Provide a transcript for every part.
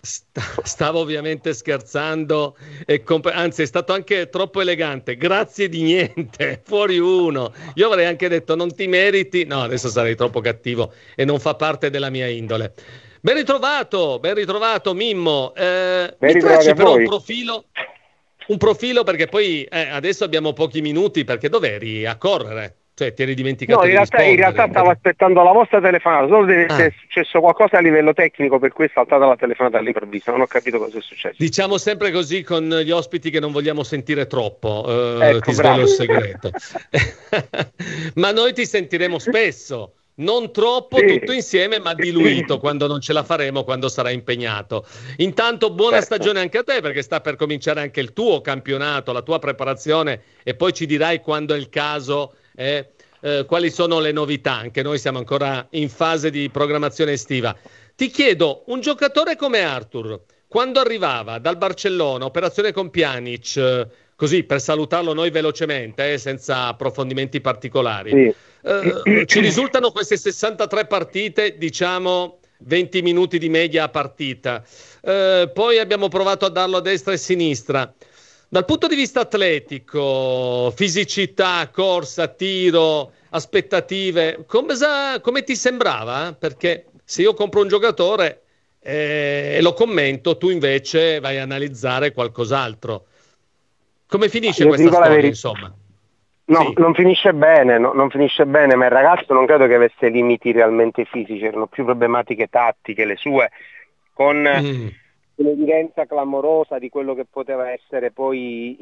Stavo ovviamente scherzando, anzi è stato anche troppo elegante. Grazie di niente, fuori uno. Io avrei anche detto non ti meriti. No, adesso sarei troppo cattivo e non fa parte della mia indole. Ben ritrovato Mimmo. Ben Mi ritrovati tracci a però voi. un profilo perché poi adesso abbiamo pochi minuti perché dov'eri? A correre? Cioè ti eri No, dimenticato in di realtà rispondere. stavo aspettando la vostra telefonata, solo deve Ah. essere successo qualcosa a livello tecnico, per cui è saltata la telefonata all'improvviso, non ho capito cosa è successo. Diciamo sempre così con gli ospiti che non vogliamo sentire troppo, Ecco, ti svelo bravo. il segreto. Ma noi ti sentiremo spesso, non troppo tutto Sì, insieme, ma diluito quando non ce la faremo, quando sarai impegnato. Intanto buona certo. stagione anche a te perché sta per cominciare anche il tuo campionato, la tua preparazione e poi ci dirai quando è il caso. Quali sono le novità? Anche noi siamo ancora in fase di programmazione estiva. Ti chiedo, un giocatore come Arthur, quando arrivava dal Barcellona, operazione con Pjanic, così per salutarlo noi velocemente, senza approfondimenti particolari, Sì. ci risultano queste 63 partite, diciamo 20 minuti di media a partita. Poi abbiamo provato a darlo a destra e a sinistra. Dal punto di vista atletico, fisicità, corsa, tiro, aspettative, come ti sembrava? Perché se io compro un giocatore e lo commento, tu invece vai a analizzare qualcos'altro. Come finisce Io ti questa dico la storia, verità. insomma? No, Sì. non finisce bene, non finisce bene, ma il ragazzo non credo che avesse limiti realmente fisici, erano più problematiche tattiche le sue, con Mm. un'evidenza clamorosa di quello che poteva essere poi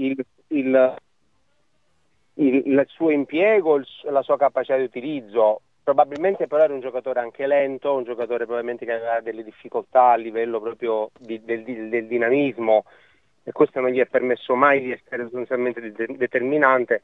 il suo impiego, la sua capacità di utilizzo. Probabilmente però era un giocatore anche lento, un giocatore probabilmente che aveva delle difficoltà a livello proprio del dinamismo, e questo non gli è permesso mai di essere sostanzialmente determinante.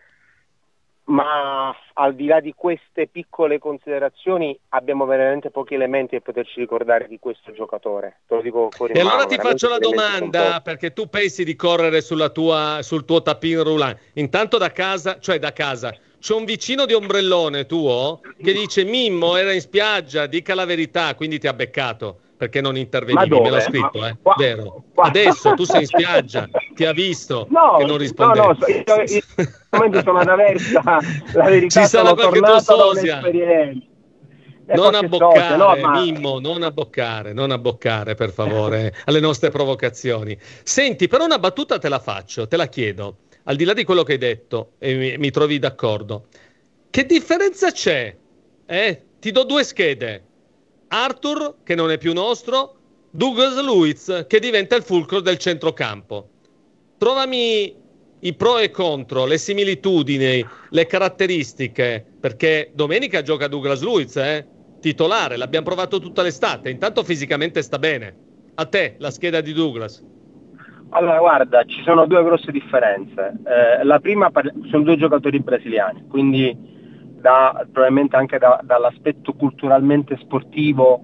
Ma al di là di queste piccole considerazioni abbiamo veramente pochi elementi per poterci ricordare di questo giocatore, te lo dico fuori E allora mano, ti veramente faccio gli la elementi sono domanda, pochi. perché tu pensi di correre sul tuo tapin roulant. Intanto da casa, c'è un vicino di ombrellone tuo che dice Mimmo era in spiaggia, dica la verità, quindi ti ha beccato perché non Ma intervenivi. Me l'ha dove? scritto, Qua, vero? qua. Adesso tu sei in spiaggia, ti ha visto che No, non no, rispondevi. no, io in questo momento sono ad Aversa, la Ci verità sarà sono qualche tuo tornato da sosia. un'esperienza. E Non qualche socio, no, abboccare, ma Mimmo, non abboccare per favore alle nostre provocazioni. Senti, però una battuta te la faccio, te la chiedo, al di là di quello che hai detto e mi trovi d'accordo. Che differenza c'è? Ti do due schede. Arthur, che non è più nostro, Douglas Luiz, che diventa il fulcro del centrocampo. Trovami i pro e contro, le similitudini, le caratteristiche, perché domenica gioca Douglas Luiz, titolare, l'abbiamo provato tutta l'estate, intanto fisicamente sta bene. A te, la scheda di Douglas. allora guarda, ci sono due grosse differenze. La prima sono due giocatori brasiliani, quindi probabilmente anche dall'aspetto culturalmente sportivo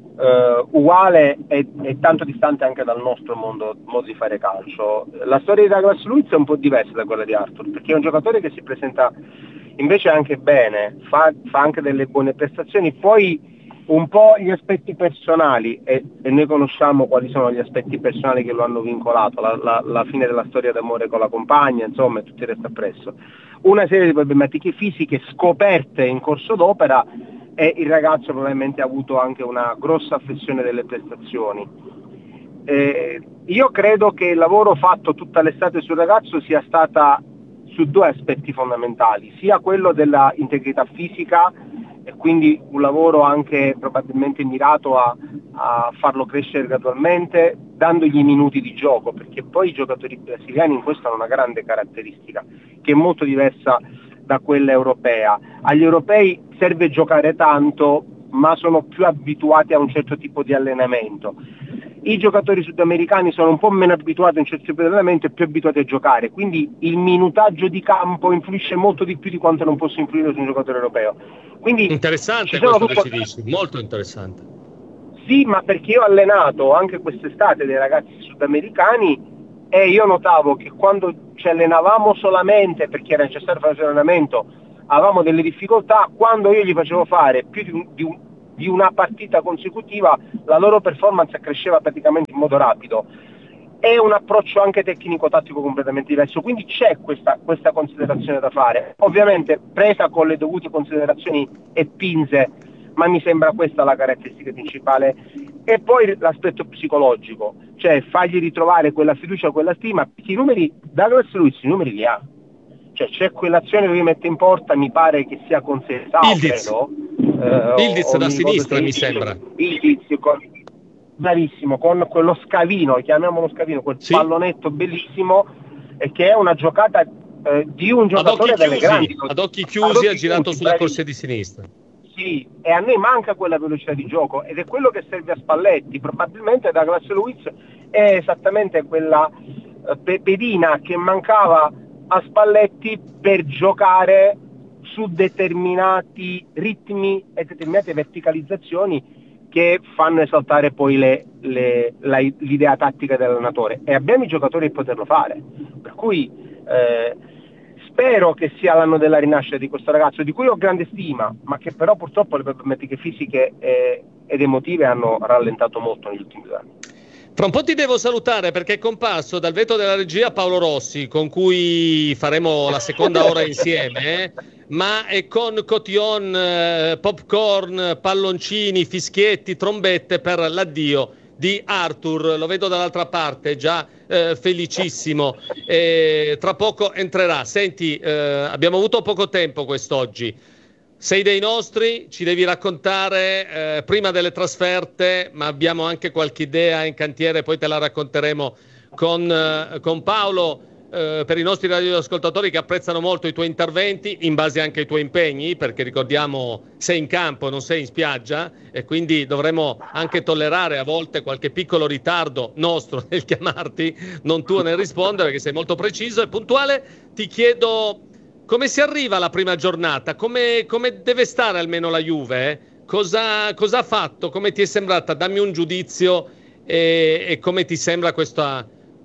uguale e tanto distante anche dal nostro modo di fare calcio. La storia di Douglas Luiz è un po' diversa da quella di Arthur, perché è un giocatore che si presenta invece anche bene, fa anche delle buone prestazioni, poi un po' gli aspetti personali, e noi conosciamo quali sono gli aspetti personali che lo hanno vincolato, la fine della storia d'amore con la compagna, insomma, e tutto il resto appresso. Una serie di problematiche fisiche scoperte in corso d'opera, e il ragazzo probabilmente ha avuto anche una grossa affezione delle prestazioni. Io credo che il lavoro fatto tutta l'estate sul ragazzo sia stata su due aspetti fondamentali, sia quello della integrità fisica, e quindi un lavoro anche probabilmente mirato a farlo crescere gradualmente, dandogli minuti di gioco, perché poi i giocatori brasiliani in questo hanno una grande caratteristica, che è molto diversa da quella europea. Agli europei serve giocare tanto, ma sono più abituati a un certo tipo di allenamento. I giocatori sudamericani sono un po' meno abituati a un certo tipo di allenamento e più abituati a giocare, quindi il minutaggio di campo influisce molto di più di quanto non possa influire su un giocatore europeo. Quindi ci Interessante sono questo che proprio... ci dici, molto interessante. Sì, ma perché io ho allenato anche quest'estate dei ragazzi sudamericani, e io notavo che quando ci allenavamo solamente perché era necessario fare questo allenamento avevamo delle difficoltà. Quando io gli facevo fare più di una partita consecutiva la loro performance cresceva praticamente in modo rapido. È un approccio anche tecnico-tattico completamente diverso, quindi c'è questa considerazione da fare, ovviamente presa con le dovute considerazioni e pinze, ma mi sembra questa la caratteristica principale. E poi l'aspetto psicologico, cioè fargli ritrovare quella fiducia, quella stima, perché i numeri, Douglas Luiz i numeri li ha, cioè c'è quell'azione che mette in porta, mi pare che sia con Sesao, credo, Ildiz da sinistra mi sembra. Ildiz, bravissimo, con quello scavino, chiamiamolo scavino, quel pallonetto bellissimo, e che è una giocata di un giocatore delle grandi. Ad occhi chiusi ha girato sulla corsia di sinistra. Sì, e a noi manca quella velocità di gioco ed è quello che serve a Spalletti. Probabilmente Douglas Luiz è esattamente quella pedina che mancava a Spalletti per giocare su determinati ritmi e determinate verticalizzazioni che fanno esaltare poi l'idea tattica dell'allenatore, e abbiamo i giocatori per poterlo fare, per cui spero che sia l'anno della rinascita di questo ragazzo, di cui ho grande stima, ma che però purtroppo le problematiche fisiche ed emotive hanno rallentato molto negli ultimi 2 anni. Fra un po' ti devo salutare perché è comparso dal vetro della regia Paolo Rossi, con cui faremo la seconda ora insieme, ma è con cotillon, popcorn, palloncini, fischietti, trombette per l'addio di Arthur. Lo vedo dall'altra parte, già felicissimo, tra poco entrerà. Senti, abbiamo avuto poco tempo quest'oggi. Sei dei nostri, ci devi raccontare prima delle trasferte, ma abbiamo anche qualche idea in cantiere, poi te la racconteremo con Paolo, per i nostri radioascoltatori che apprezzano molto i tuoi interventi, in base anche ai tuoi impegni, perché ricordiamo sei in campo, non sei in spiaggia, e quindi dovremo anche tollerare a volte qualche piccolo ritardo nostro nel chiamarti, non tuo nel rispondere, perché sei molto preciso e puntuale. Ti chiedo: come si arriva alla prima giornata? Come deve stare almeno la Juve? Cosa ha fatto? Come ti è sembrata? Dammi un giudizio e come ti sembra questa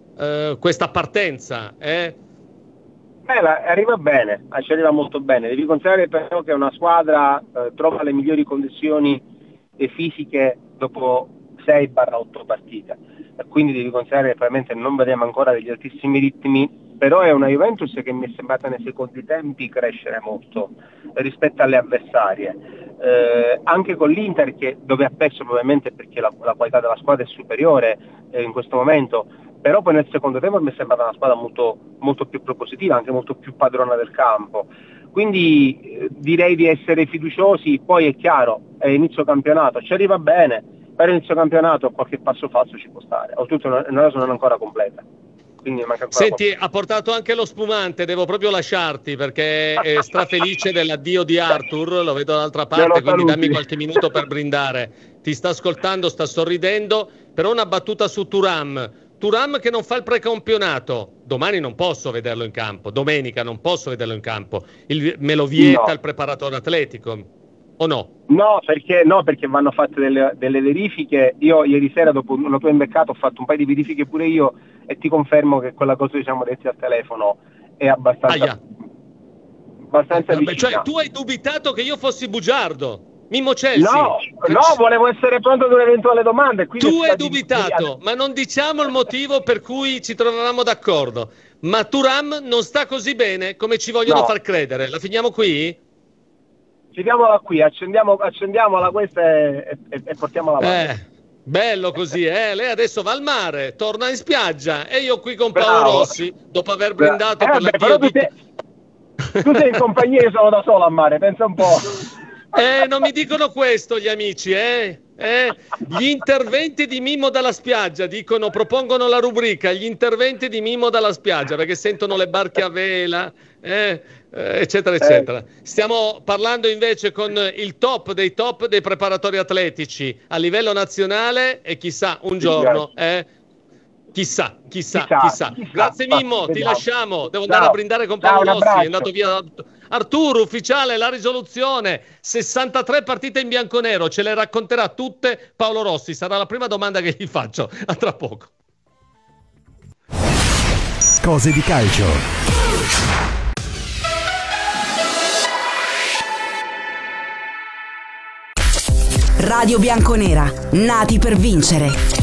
partenza? Arriva bene, ci arriva molto bene. Devi considerare però che una squadra trova le migliori condizioni fisiche dopo 6-8 partite. Quindi devi considerare che probabilmente non vediamo ancora degli altissimi ritmi, però è una Juventus che mi è sembrata nei secondi tempi crescere molto rispetto alle avversarie, anche con l'Inter, dove ha perso probabilmente perché la qualità della squadra è superiore in questo momento, però poi nel secondo tempo mi è sembrata una squadra molto, molto più propositiva, anche molto più padrona del campo, quindi direi di essere fiduciosi. Poi è chiaro, è inizio campionato, ci arriva bene, per inizio campionato qualche passo falso ci può stare, oltretutto la rosa non è ancora completa. Senti, ha portato anche lo spumante, devo proprio lasciarti perché è strafelice dell'addio di Arthur, lo vedo dall'altra parte, quindi dammi qualche minuto per brindare. Ti sta ascoltando, sta sorridendo, però una battuta su Thuram che non fa il precampionato. Domani non posso vederlo in campo, domenica non posso vederlo in campo, me lo vieta il preparatore atletico. O no? No, perché vanno fatte delle verifiche. Io ieri sera, dopo una tua imbeccato, ho fatto un paio di verifiche pure io e ti confermo che quella cosa che siamo detti al telefono è abbastanza vicina. Cioè, tu hai dubitato che io fossi bugiardo? Mimmo Chelsea? No, volevo essere pronto ad un'eventuale domanda. Tu hai dubitato, ma non diciamo il motivo per cui ci trovavamo d'accordo. Ma Thuram non sta così bene come ci vogliono far credere. La finiamo qui? Chiudiamola qui, accendiamola questa e portiamola avanti. Bello così, Lei adesso va al mare, torna in spiaggia e io qui con Paolo Rossi, dopo aver brindato per l'addio tu sei in compagnia, io sono da solo a mare, pensa un po'. Non mi dicono questo gli amici, Gli interventi di Mimmo dalla spiaggia, propongono la rubrica gli interventi di Mimmo dalla spiaggia, perché sentono le barche a vela, eccetera eccetera. Stiamo parlando invece con il top dei preparatori atletici a livello nazionale e chissà un giorno chissà. Grazie Mimmo, ti lasciamo, devo andare a brindare con Paolo Rossi, è andato via Arturo, ufficiale la risoluzione, 63 partite in bianconero, ce le racconterà tutte Paolo Rossi, sarà la prima domanda che gli faccio, a tra poco. Cose di calcio. Radio Bianconera, nati per vincere.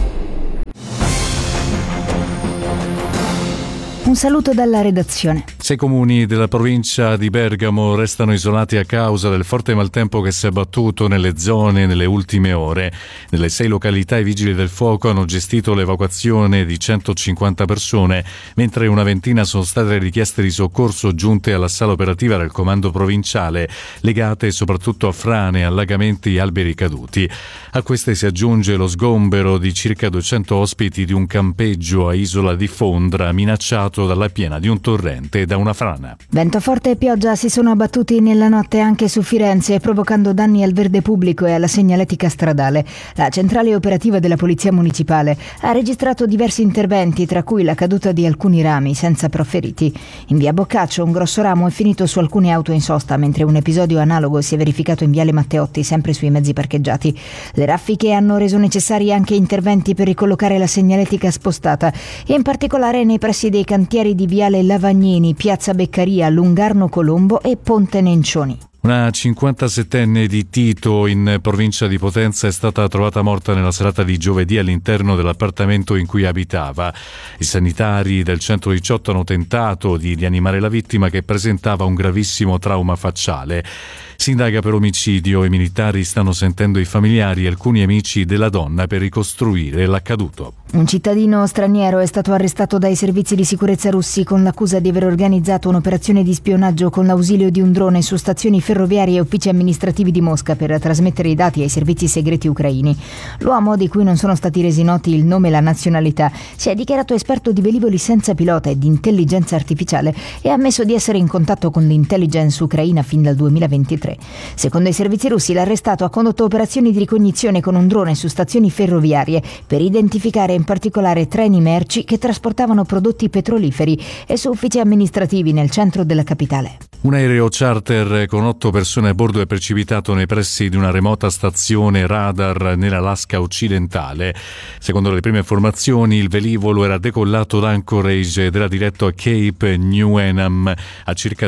Un saluto dalla redazione. 6 comuni della provincia di Bergamo restano isolati a causa del forte maltempo che si è abbattuto nelle zone nelle ultime ore. Nelle 6 località i vigili del fuoco hanno gestito l'evacuazione di 150 persone, mentre una ventina sono state richieste di soccorso giunte alla sala operativa del comando provinciale, legate soprattutto a frane, allagamenti e alberi caduti. A queste si aggiunge lo sgombero di circa 200 ospiti di un campeggio a Isola di Fondra, minacciato dalla piena di un torrente e da una frana. Vento forte e pioggia si sono abbattuti nella notte anche su Firenze, provocando danni al verde pubblico e alla segnaletica stradale. La centrale operativa della Polizia Municipale ha registrato diversi interventi, tra cui la caduta di alcuni rami, senza però feriti. In via Boccaccio un grosso ramo è finito su alcune auto in sosta, mentre un episodio analogo si è verificato in viale Matteotti, sempre sui mezzi parcheggiati. Le raffiche hanno reso necessari anche interventi per ricollocare la segnaletica spostata, in particolare nei pressi dei cantieri di viale Lavagnini, piazza Beccaria, Lungarno Colombo e Ponte Nencioni. Una 57enne di Tito, in provincia di Potenza, è stata trovata morta nella serata di giovedì all'interno dell'appartamento in cui abitava. I sanitari del 118 hanno tentato di rianimare la vittima, che presentava un gravissimo trauma facciale. Si indaga per omicidio. I militari stanno sentendo i familiari e alcuni amici della donna per ricostruire l'accaduto. Un cittadino straniero è stato arrestato dai servizi di sicurezza russi con l'accusa di aver organizzato un'operazione di spionaggio con l'ausilio di un drone su stazioni ferroviarie e uffici amministrativi di Mosca per trasmettere i dati ai servizi segreti ucraini. L'uomo, di cui non sono stati resi noti il nome e la nazionalità, si è dichiarato esperto di velivoli senza pilota e di intelligenza artificiale e ha ammesso di essere in contatto con l'intelligence ucraina fin dal 2023. Secondo i servizi russi, l'arrestato ha condotto operazioni di ricognizione con un drone su stazioni ferroviarie per identificare in particolare treni merci che trasportavano prodotti petroliferi e su uffici amministrativi nel centro della capitale. Un aereo charter con 8 persone a bordo è precipitato nei pressi di una remota stazione radar nell'Alaska occidentale. Secondo le prime informazioni, il velivolo era decollato da Anchorage ed era diretto a Cape Newenham, a circa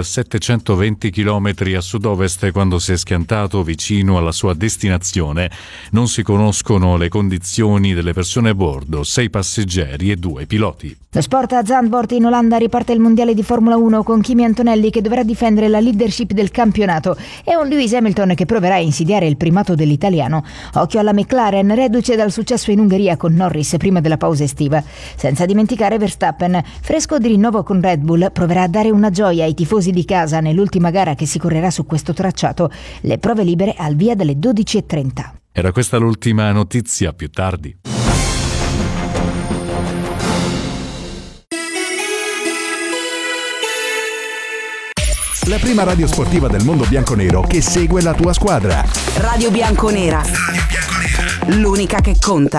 720 km a sud-ovest, quando si è schiantato vicino alla sua destinazione. Non si conoscono le condizioni delle persone a bordo, 6 passeggeri e 2 piloti. Lo sport a Zandvoort in Olanda riparte il mondiale di Formula 1 con Kimi Antonelli che dovrà difendere la leadership del campionato e un Lewis Hamilton che proverà a insidiare il primato dell'italiano. Occhio alla McLaren, reduce dal successo in Ungheria con Norris prima della pausa estiva. Senza dimenticare Verstappen, fresco di rinnovo con Red Bull, proverà a dare una gioia ai tifosi di casa nell'ultima gara che si correrà su questo tracciato. Le prove libere al via dalle 12:30. Era questa l'ultima notizia, più tardi. La prima radio sportiva del mondo bianconero che segue la tua squadra. Radio Bianconera. L'unica che conta.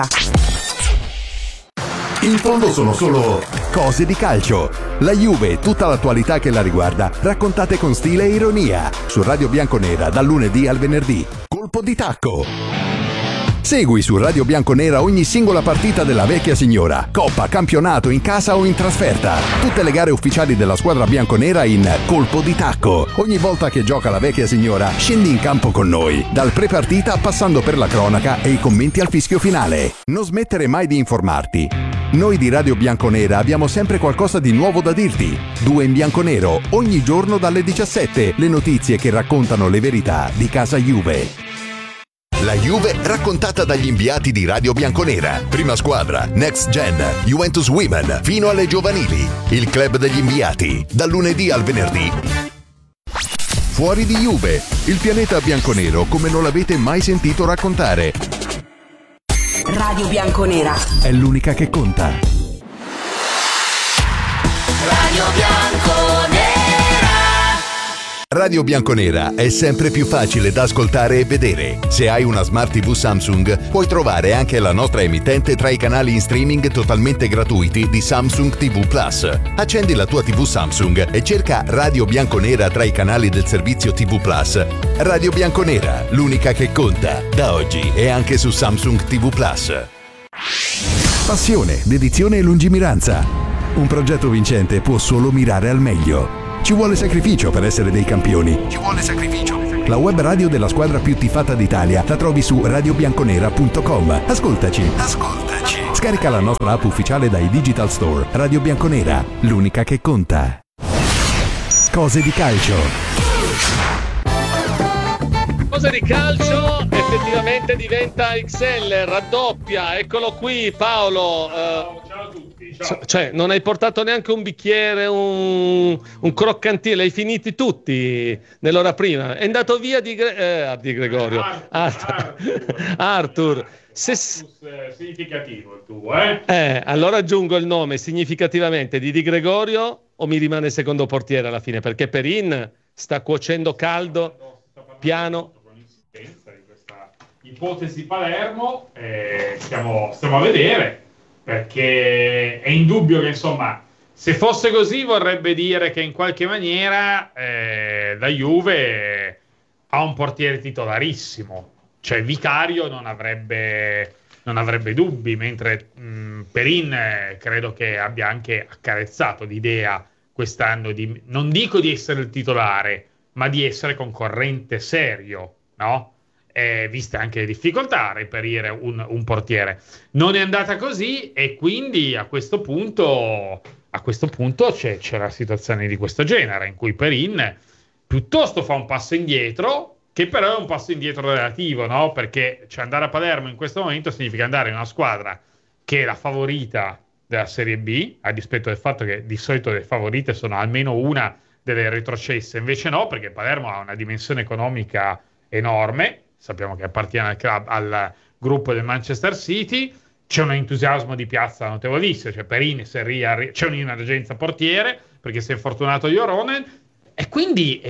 In fondo sono solo cose di calcio. La Juve e tutta l'attualità che la riguarda, raccontate con stile e ironia. Su Radio Bianconera dal lunedì al venerdì. Colpo di tacco. Segui su Radio Bianconera ogni singola partita della vecchia signora, coppa, campionato, in casa o in trasferta. Tutte le gare ufficiali della squadra bianconera in Colpo di Tacco. Ogni volta che gioca la vecchia signora, scendi in campo con noi, dal pre-partita passando per la cronaca e i commenti al fischio finale. Non smettere mai di informarti. Noi di Radio Bianconera abbiamo sempre qualcosa di nuovo da dirti. 2 in bianconero, ogni giorno dalle 17, le notizie che raccontano le verità di casa Juve. La Juve raccontata dagli inviati di Radio Bianconera. Prima squadra, Next Gen, Juventus Women, fino alle giovanili. Il club degli inviati, dal lunedì al venerdì. Fuori di Juve, il pianeta bianconero come non l'avete mai sentito raccontare. Radio Bianconera È l'unica che conta. Radio Bianconera. Radio Bianconera è sempre più facile da ascoltare e vedere. Se hai una Smart TV Samsung, puoi trovare anche la nostra emittente tra i canali in streaming totalmente gratuiti di Samsung TV Plus. Accendi la tua TV Samsung e cerca Radio Bianconera tra i canali del servizio TV Plus. Radio Bianconera, l'unica che conta. Da oggi è anche su Samsung TV Plus. Passione, dedizione e lungimiranza. Un progetto vincente può solo mirare al meglio. Ci vuole sacrificio per essere dei campioni. La web radio della squadra più tifata d'Italia la trovi su radiobianconera.com. Ascoltaci. Scarica la nostra app ufficiale dai Digital Store. Radio Bianconera, l'unica che conta. Cose di calcio. Cose di calcio effettivamente diventa XL, raddoppia, eccolo qui Paolo. Ciao a tutti. Ciao. Cioè, non hai portato neanche un bicchiere, un croccantino, li hai finiti tutti nell'ora prima. È andato via di Gregorio. Arthur. Significativo il tuo, allora aggiungo il nome significativamente di Gregorio o mi rimane secondo portiere alla fine? Perché Perin sta cuocendo caldo, piano. Di questa ipotesi Palermo, stiamo a vedere, perché è indubbio che, insomma, se fosse così vorrebbe dire che in qualche maniera la Juve ha un portiere titolarissimo, cioè Vicario non avrebbe dubbi, mentre Perin credo che abbia anche accarezzato l'idea quest'anno non dico di essere il titolare, ma di essere concorrente serio, no? Viste anche le difficoltà a reperire un portiere. Non è andata così e quindi a questo punto c'è la situazione di questo genere, in cui Perin piuttosto fa un passo indietro, che però è un passo indietro relativo, no? Perché andare a Palermo in questo momento significa andare in una squadra che è la favorita della Serie B, a dispetto del fatto che di solito le favorite sono almeno una delle retrocesse, invece no, perché Palermo ha una dimensione economica enorme, sappiamo che appartiene al gruppo del Manchester City, c'è un entusiasmo di piazza notevolissimo, cioè Perin c'è un'emergenza portiere perché si è infortunato Joronen e quindi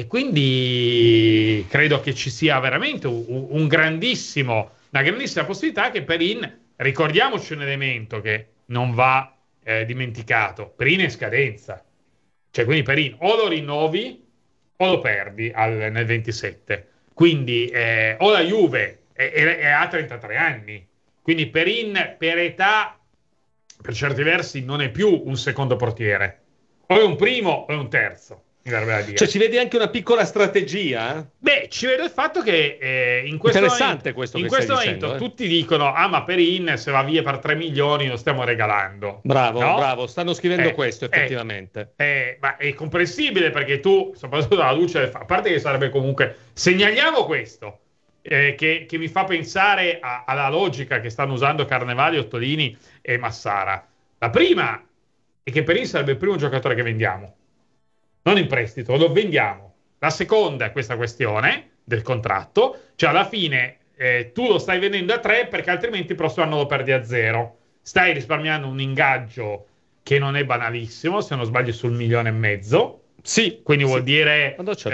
credo che ci sia veramente una grandissima possibilità che Perin, ricordiamoci un elemento che non va dimenticato, Perin è in scadenza. Cioè, quindi Perin o lo rinnovi o lo perdi nel 27. Quindi o la Juve ha 33 anni. Quindi Perin per età, per certi versi, non è più un secondo portiere. O è un primo o è un terzo. Cioè ci vedi anche una piccola strategia? Beh, ci vedo il fatto che in questo momento tutti dicono ma Perin se va via per 3 milioni lo stiamo regalando. Bravo, stanno scrivendo questo effettivamente. Ma è comprensibile, perché tu, soprattutto alla luce a parte che sarebbe comunque, segnaliamo questo che mi fa pensare alla logica che stanno usando Carnevali, Ottolini e Massara. La prima è che Perin sarebbe il primo giocatore che vendiamo, non in prestito, lo vendiamo. La seconda è questa questione del contratto, cioè alla fine tu lo stai vendendo a 3 perché altrimenti il prossimo anno lo perdi a 0. Stai risparmiando un ingaggio che non è banalissimo, se non sbaglio sul 1,5 milioni. Sì, quindi vuol dire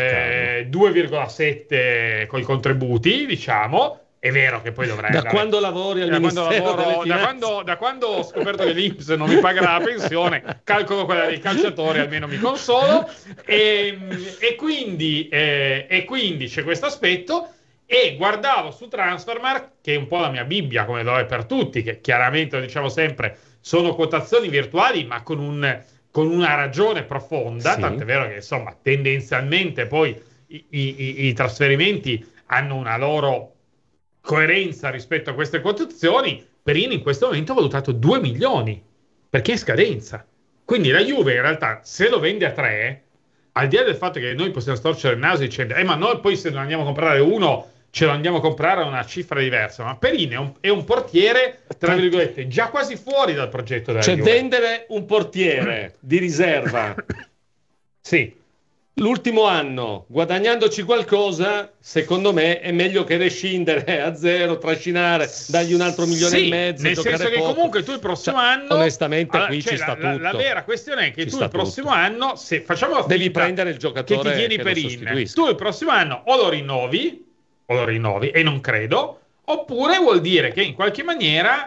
2,7 con i contributi, diciamo. È vero che poi dovrai andare... Quando lavori al Ministero delle Finanze? Da quando ho scoperto che l'INPS non mi pagherà la pensione, calcolo quella dei calciatori, almeno mi consolo. E quindi c'è questo aspetto. E guardavo su Transfermarkt, che è un po' la mia Bibbia, come lo è per tutti, che chiaramente, lo diciamo sempre, sono quotazioni virtuali, ma con una ragione profonda, sì. Tant'è vero che, insomma, tendenzialmente poi i trasferimenti hanno una loro coerenza rispetto a queste quotazioni. Perin in questo momento ha valutato 2 milioni perché è in scadenza, quindi la Juve in realtà se lo vende a 3, al di là del fatto che noi possiamo storcere il naso dicendo ma noi poi se non andiamo a comprare uno ce lo andiamo a comprare a una cifra diversa, ma Perin è un portiere tra virgolette già quasi fuori dal progetto della Juve. Vendere un portiere di riserva sì, l'ultimo anno guadagnandoci qualcosa, secondo me è meglio che rescindere a 0, trascinare, dargli un altro 1,5 milioni, nel senso che comunque tu il prossimo anno, onestamente qui ci sta tutto. La vera questione è che tu il prossimo anno, se facciamo devi prendere il giocatore che ti tieni Perin, tu il prossimo anno o lo rinnovi e non credo, oppure vuol dire che in qualche maniera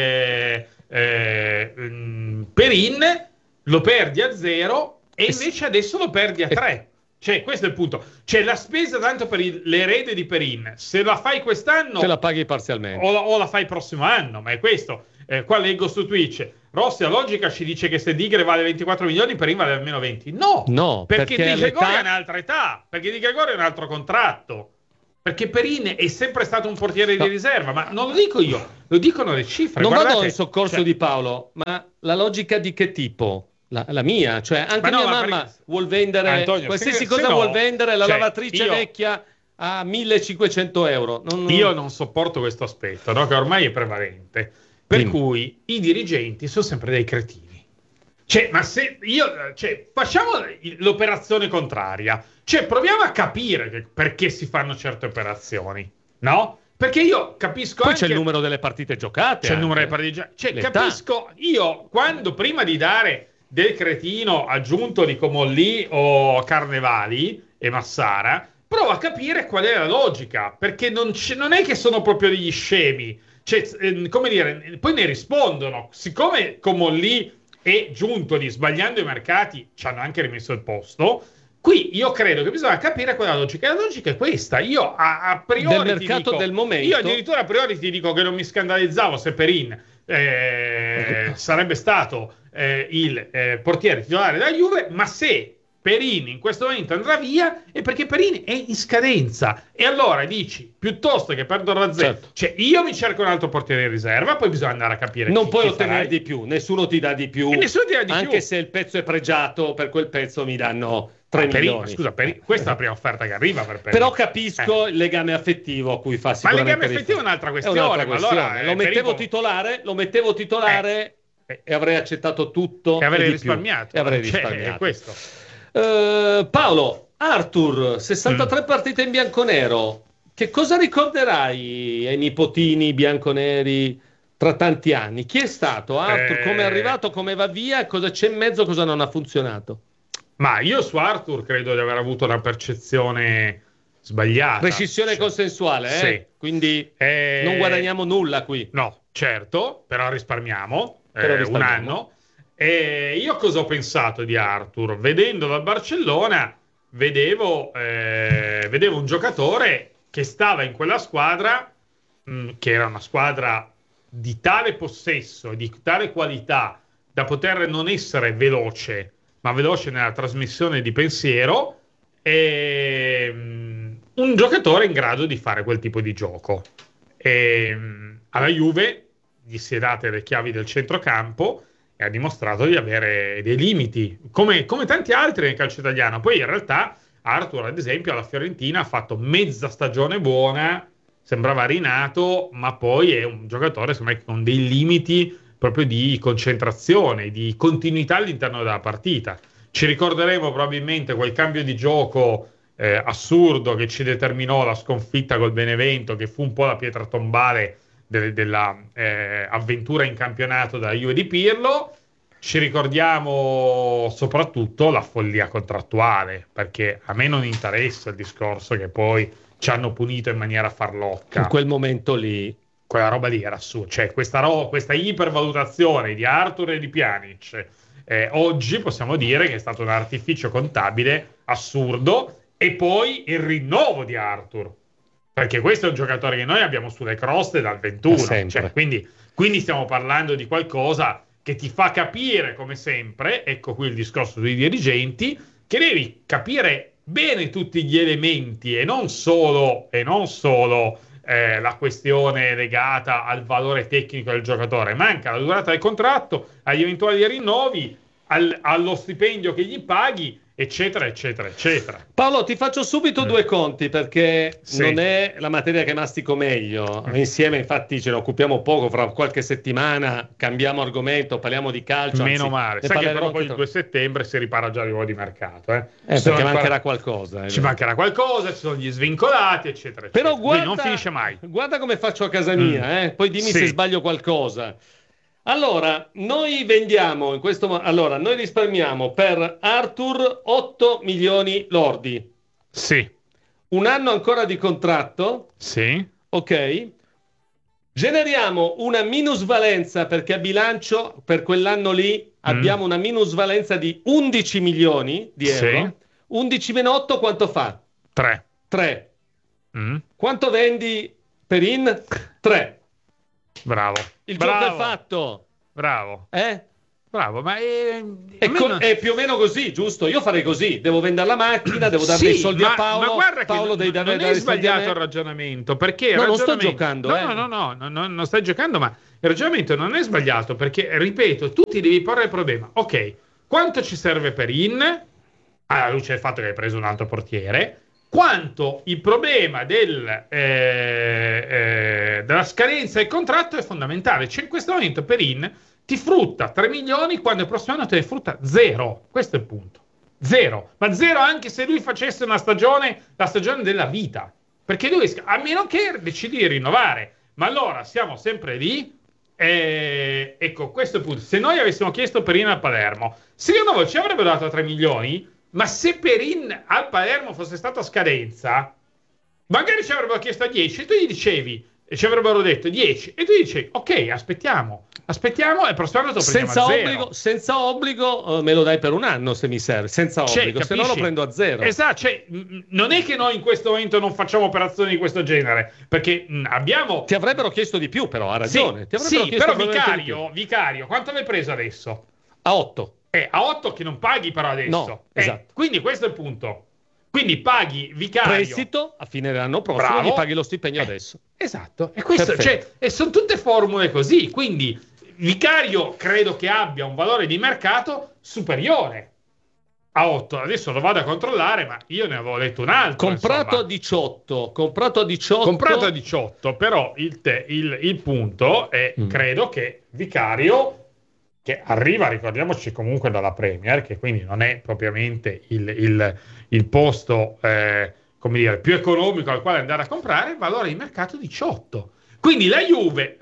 Perin lo perdi a 0 e invece adesso lo perdi a 3. Cioè, questo è il punto. Cioè, la spesa tanto per l'erede di Perin, se la fai quest'anno... te la paghi parzialmente. O la fai il prossimo anno, ma è questo. Qua leggo su Twitch. Rossi, la logica ci dice che se Digre vale 24 milioni, Perin vale almeno 20. No, perché Di Gregorio è un'altra età. Perché Di Gregorio è un altro contratto. perché Perin è sempre stato un portiere di riserva, ma non lo dico io, lo dicono le cifre. Non Guardate, vado in soccorso di Paolo, ma la logica di che tipo? La mia, cioè anche mia mamma vuol vendere Antonio, qualsiasi cosa vuol vendere, la lavatrice vecchia a 1.500 euro. Io non sopporto questo aspetto, no? Che ormai è prevalente, per cui i dirigenti sono sempre dei cretini. Ma se facciamo l'operazione contraria, proviamo a capire perché si fanno certe operazioni, no? Perché io capisco poi anche... c'è il numero delle partite giocate. C'è il numero delle partite giocate. Capisco io quando prima di dare del cretino aggiunto di Comolli o Carnevali e Massara, provo a capire qual è la logica, perché non è che sono proprio degli scemi, come dire, poi ne rispondono, siccome Comolli e Giuntoli, sbagliando i mercati, ci hanno anche rimesso il posto. Qui io credo che bisogna capire qual è la logica. La logica è questa. Io a priori del mercato del momento. Io addirittura a priori ti dico che non mi scandalizzavo se Perin sarebbe stato il portiere titolare della Juve, ma se Perin in questo momento andrà via è perché Perin è in scadenza, e allora dici, piuttosto che perdo Razzè, io mi cerco un altro portiere in riserva, poi bisogna andare a capire non puoi ottenere di più, nessuno ti dà di più, anche se il pezzo è pregiato, per quel pezzo mi danno 3 milioni. Scusa, questa è la prima offerta che arriva per Perin. Però capisco il legame affettivo a cui fa sicuramente. Ma il legame affettivo è un'altra questione. Ma allora, lo mettevo titolare e avrei accettato tutto e avrei risparmiato. È questo. Paolo, Arthur, 63 partite in bianconero. Che cosa ricorderai ai nipotini bianconeri tra tanti anni? Chi è stato Arthur? Come è arrivato? Come va via? Cosa c'è in mezzo? Cosa non ha funzionato? Ma io su Arthur credo di aver avuto una percezione sbagliata. Rescissione consensuale, sì. Quindi non guadagniamo nulla qui. No, certo, però risparmiamo. Un anno. E io cosa ho pensato di Arthur? Vedendo dal Barcellona, vedevo un giocatore che stava in quella squadra, che era una squadra di tale possesso e di tale qualità da poter non essere veloce, ma veloce nella trasmissione di pensiero, e un giocatore in grado di fare quel tipo di gioco. E alla Juve gli si è date le chiavi del centrocampo e ha dimostrato di avere dei limiti, come tanti altri nel calcio italiano. Poi in realtà Arthur, ad esempio, alla Fiorentina ha fatto mezza stagione buona, sembrava rinato, ma poi è un giocatore secondo me con dei limiti proprio di concentrazione, di continuità all'interno della partita. Ci ricorderemo probabilmente quel cambio di gioco assurdo che ci determinò la sconfitta col Benevento, che fu un po' la pietra tombale della avventura in campionato della Juve di Pirlo. Ci ricordiamo soprattutto la follia contrattuale, perché a me non interessa il discorso che poi ci hanno punito in maniera farlocca. In quel momento lì quella roba lì era assurda, cioè questa ipervalutazione di Arthur e di Pjanic, oggi possiamo dire che è stato un artificio contabile assurdo. E poi il rinnovo di Arthur, perché questo è un giocatore che noi abbiamo sulle croste dal 21, quindi stiamo parlando di qualcosa che ti fa capire, come sempre, ecco qui il discorso dei dirigenti, che devi capire bene tutti gli elementi e non solo la questione legata al valore tecnico del giocatore, ma anche alla durata del contratto, agli eventuali rinnovi, allo stipendio che gli paghi, eccetera, eccetera, eccetera. Paolo, ti faccio subito due conti, perché non è la materia che mastico meglio. Insieme, infatti, ce ne occupiamo poco. Fra qualche settimana cambiamo argomento, parliamo di calcio. Meno male. Sai che però poi il 2 settembre si ripara già di nuovo di mercato. Perché mancherà qualcosa. Ci mancherà qualcosa, ci sono gli svincolati, eccetera, eccetera. Però guarda, non finisce mai. Guarda come faccio a casa mia, poi dimmi se sbaglio qualcosa. Allora, noi vendiamo noi risparmiamo per Arthur 8 milioni lordi. Sì. Un anno ancora di contratto. Sì. Ok. Generiamo una minusvalenza, perché a bilancio per quell'anno lì abbiamo una minusvalenza di 11 milioni di euro. Sì. 11 meno 8 quanto fa? 3. Quanto vendi Perin? 3. Bravo. Il gioco è fatto. Bravo. ma è più o meno così, giusto? Io farei così, devo vendere la macchina, devo dare dei soldi a Paolo. Ma guarda Paolo che non è sbagliato il ragionamento, perché non sto giocando. No, non stai giocando, ma il ragionamento non è sbagliato, perché, ripeto, tu ti devi porre il problema. Ok, quanto ci serve Perin, alla luce del fatto che hai preso un altro portiere, quanto il problema della scadenza del contratto è fondamentale. Cioè, in questo momento Perin ti frutta 3 milioni quando il prossimo anno te ne frutta 0. Questo è il punto. 0. Ma 0 anche se lui facesse la stagione della vita. Perché lui, a meno che decidi di rinnovare. Ma allora siamo sempre lì. Ecco, questo è il punto. Se noi avessimo chiesto Perin al Palermo, secondo voi ci avrebbero dato 3 milioni? Ma se Perin al Palermo fosse stato a scadenza, magari ci avrebbero chiesto 10 e tu gli dicevi, e ci avrebbero detto 10 e tu gli dicevi ok, aspettiamo e il prossimo anno te lo prendiamo a 0. Senza obbligo me lo dai per un anno se mi serve, senza obbligo, se no lo prendo a 0. Esatto, cioè, non è che noi in questo momento non facciamo operazioni di questo genere, perché abbiamo... Ti avrebbero chiesto di più, però ha ragione. Sì, però Vicario, quanto l'hai preso adesso? A 8. A 8 che non paghi però adesso. No, esatto. Quindi questo è il punto. Quindi paghi Vicario. Prestito a fine dell'anno prossimo, gli paghi lo stipendio adesso. Esatto. E questo, e sono tutte formule così. Quindi Vicario credo che abbia un valore di mercato superiore a 8. Adesso lo vado a controllare, ma io ne avevo letto un altro. Comprato a 18. Comprato a 18, però il punto è, credo che Vicario, che arriva, ricordiamoci, comunque dalla Premier, che quindi non è propriamente il posto come dire, più economico al quale andare a comprare, valore di mercato 18. Quindi la Juve,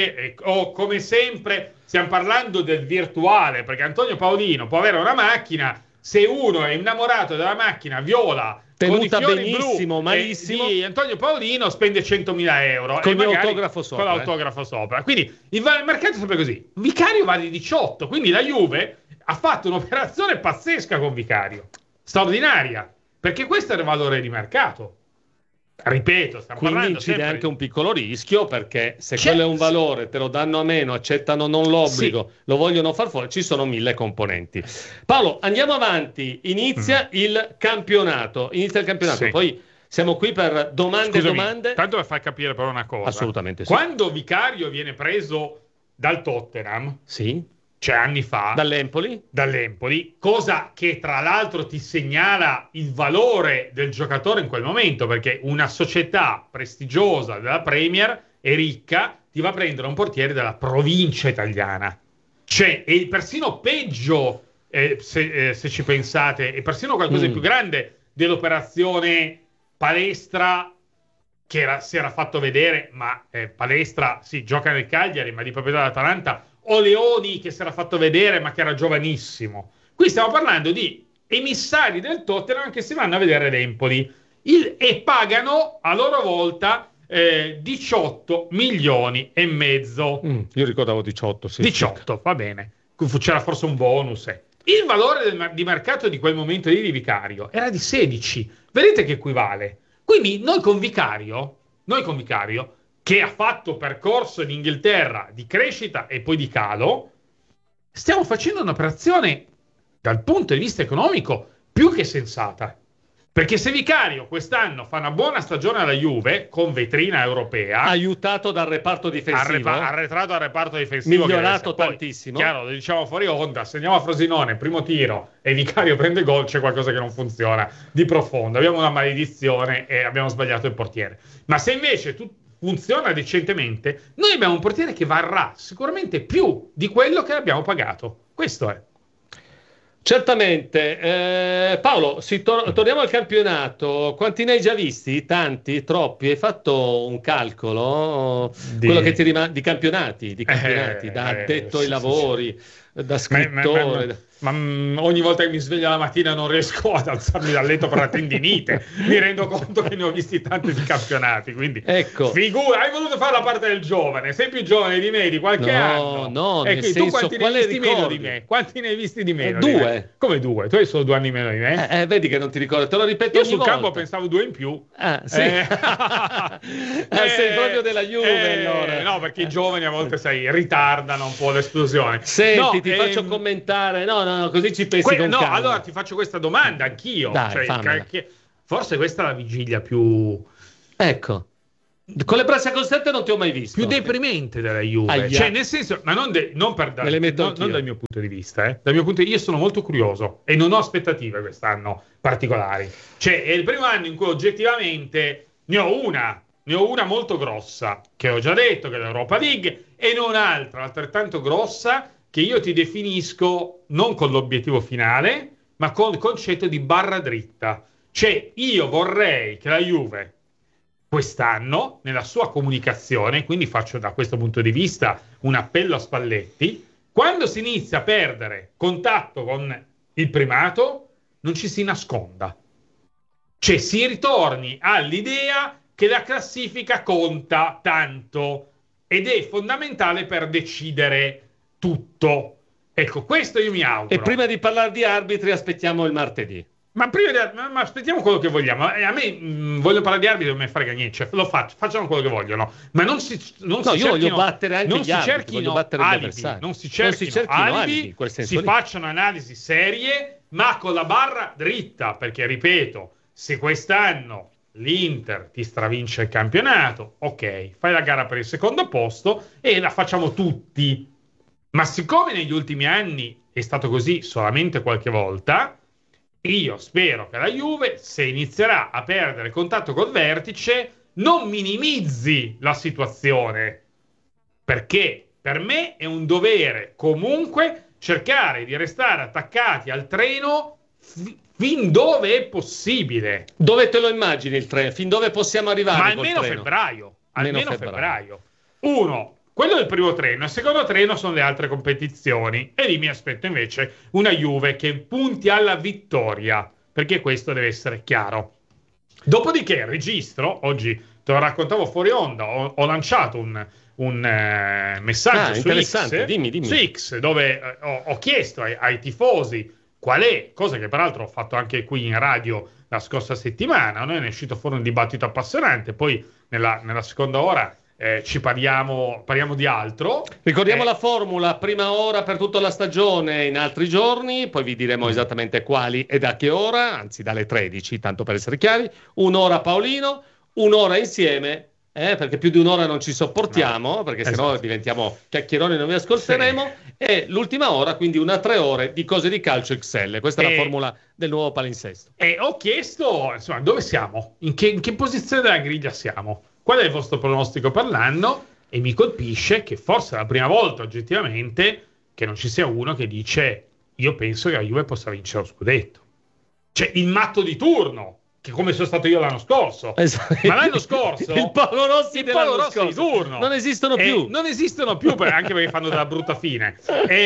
come sempre, stiamo parlando del virtuale, perché Antonio Paolino può avere una macchina, se uno è innamorato della macchina viola, tenuta benissimo, malissimo, di Antonio Paolino, spende 100.000 euro con l'autografo sopra. Con l'autografo sopra. Quindi il mercato è sempre così. Vicario vale 18, quindi la Juve ha fatto un'operazione pazzesca con Vicario, straordinaria, perché questo è il valore di mercato. Ripeto, stiamo quindi parlando incide sempre... anche un piccolo rischio, perché se quello è un valore, te lo danno a meno, accettano non l'obbligo, lo vogliono far fuori, ci sono 1000 componenti. Paolo, andiamo avanti, inizia il campionato, Sì. Poi siamo qui per domande. Tanto per far capire però una cosa. Assolutamente sì. Quando Vicario viene preso dal Tottenham, sì, cioè anni fa, dall'Empoli, cosa che tra l'altro ti segnala il valore del giocatore in quel momento, perché una società prestigiosa della Premier e ricca ti va a prendere un portiere della provincia italiana, cioè è persino peggio, se ci pensate, è persino qualcosa di più grande dell'operazione Palestra, che si era fatto vedere, ma Palestra sì, gioca nel Cagliari, ma di proprietà dell'Atalanta, o Leoni, che si era fatto vedere ma che era giovanissimo. Qui stiamo parlando di emissari del Tottenham che si vanno a vedere l'Empoli e pagano a loro volta 18 milioni e mezzo. Io ricordavo 18, sì. 18, va bene. C'era forse un bonus. Il valore di mercato di quel momento lì di Vicario era di 16. Vedete che equivale? Quindi noi con Vicario, che ha fatto percorso in Inghilterra di crescita e poi di calo, stiamo facendo un'operazione dal punto di vista economico più che sensata. Perché se Vicario quest'anno fa una buona stagione alla Juve, con vetrina europea, aiutato dal reparto difensivo, arretrato al reparto difensivo, migliorato tantissimo. Chiaro, lo diciamo fuori onda, se andiamo a Frosinone, primo tiro, e Vicario prende gol, c'è qualcosa che non funziona di profondo. Abbiamo una maledizione e abbiamo sbagliato il portiere. Ma se invece funziona decentemente, noi abbiamo un portiere che varrà sicuramente più di quello che abbiamo pagato. Questo è. Certamente. Paolo, torniamo al campionato. Quanti ne hai già visti? Tanti? Troppi? Hai fatto un calcolo? Quello che ti rimane di campionati, da addetto ai lavori, da scrittore. ma ogni volta che mi sveglio la mattina non riesco ad alzarmi dal letto per la tendinite. Mi rendo conto che ne ho visti tanti di campionati, quindi ecco. Figura, hai voluto fare la parte del giovane, sei più giovane di me di qualche anno. No, nel tu senso, quanti ne hai visti meno di me? Quanti ne hai visti di meno? 2. Come 2? Tu hai solo 2 anni meno di me? Vedi che non ti ricordo, te lo ripeto Io ogni sul volta. campo pensavo 2 in più. Sì. Sei proprio della Juve allora. No, perché i giovani a volte ritardano un po' l'esplosione. Senti, ti faccio commentare. No, così ci pensi con calma. Allora ti faccio questa domanda anch'io. Dai, forse questa è la vigilia più... Ecco. Con le braccia costette non ti ho mai visto. Più deprimente della Juve. Cioè, nel senso, ma non dal mio punto di vista. Dal mio punto di vista io sono molto curioso e non ho aspettative quest'anno particolari. Cioè, è il primo anno in cui oggettivamente ne ho una molto grossa, che ho già detto, che è l'Europa League, e non un'altra altrettanto grossa, che io ti definisco non con l'obiettivo finale, ma con il concetto di barra dritta. Cioè, io vorrei che la Juve quest'anno, nella sua comunicazione, quindi faccio da questo punto di vista un appello a Spalletti, quando si inizia a perdere contatto con il primato, non ci si nasconda. Cioè, si ritorni all'idea che la classifica conta tanto ed è fondamentale per decidere tutto. Ecco, questo io mi auguro. E prima di parlare di arbitri aspettiamo il martedì. Ma aspettiamo quello che vogliamo. A me voglio parlare di arbitri, non me frega niente. Cioè, facciano quello che vogliono. Ma non si io voglio battere anche gli arbitri, voglio battere gli avversari. Non si cerchino alibi, si facciano analisi serie, ma con la barra dritta. Perché, ripeto, se quest'anno l'Inter ti stravince il campionato, ok, fai la gara per il secondo posto e la facciamo tutti. Ma siccome negli ultimi anni è stato così solamente qualche volta, io spero che la Juve, se inizierà a perdere contatto col vertice, non minimizzi la situazione, perché per me è un dovere comunque cercare di restare attaccati al treno fin dove è possibile. Dove te lo immagini il treno? Fin dove possiamo arrivare? Ma almeno febbraio. Almeno febbraio. Quello è il primo treno. Il secondo treno sono le altre competizioni. E lì mi aspetto invece una Juve che punti alla vittoria, perché questo deve essere chiaro. Dopodiché il registro, oggi te lo raccontavo fuori onda, ho lanciato un messaggio su X, dimmi. su X, dove ho chiesto ai tifosi qual è, cosa che peraltro ho fatto anche qui in radio la scorsa settimana. Noi ne è uscito fuori un dibattito appassionante, poi nella seconda ora parliamo di altro. Ricordiamo la formula: prima ora per tutta la stagione in altri giorni, poi vi diremo esattamente quali e da che ora, anzi dalle 13, tanto per essere chiari. Un'ora Paolino, un'ora insieme, perché più di un'ora non ci sopportiamo, perché sennò diventiamo chiacchieroni e non vi ascolteremo. E l'ultima ora, quindi 3 ore di cose di calcio XL. Questa è la formula del nuovo palinsesto. E ho chiesto, insomma, dove siamo? In che posizione della griglia siamo? Qual è il vostro pronostico per l'anno? E mi colpisce che forse è la prima volta oggettivamente che non ci sia uno che dice: io penso che la Juve possa vincere lo scudetto. Cioè il matto di turno, che come sono stato io l'anno scorso. Ma l'anno scorso il Paolo Rossi di turno non esistono più. Non esistono più, anche perché fanno della brutta fine.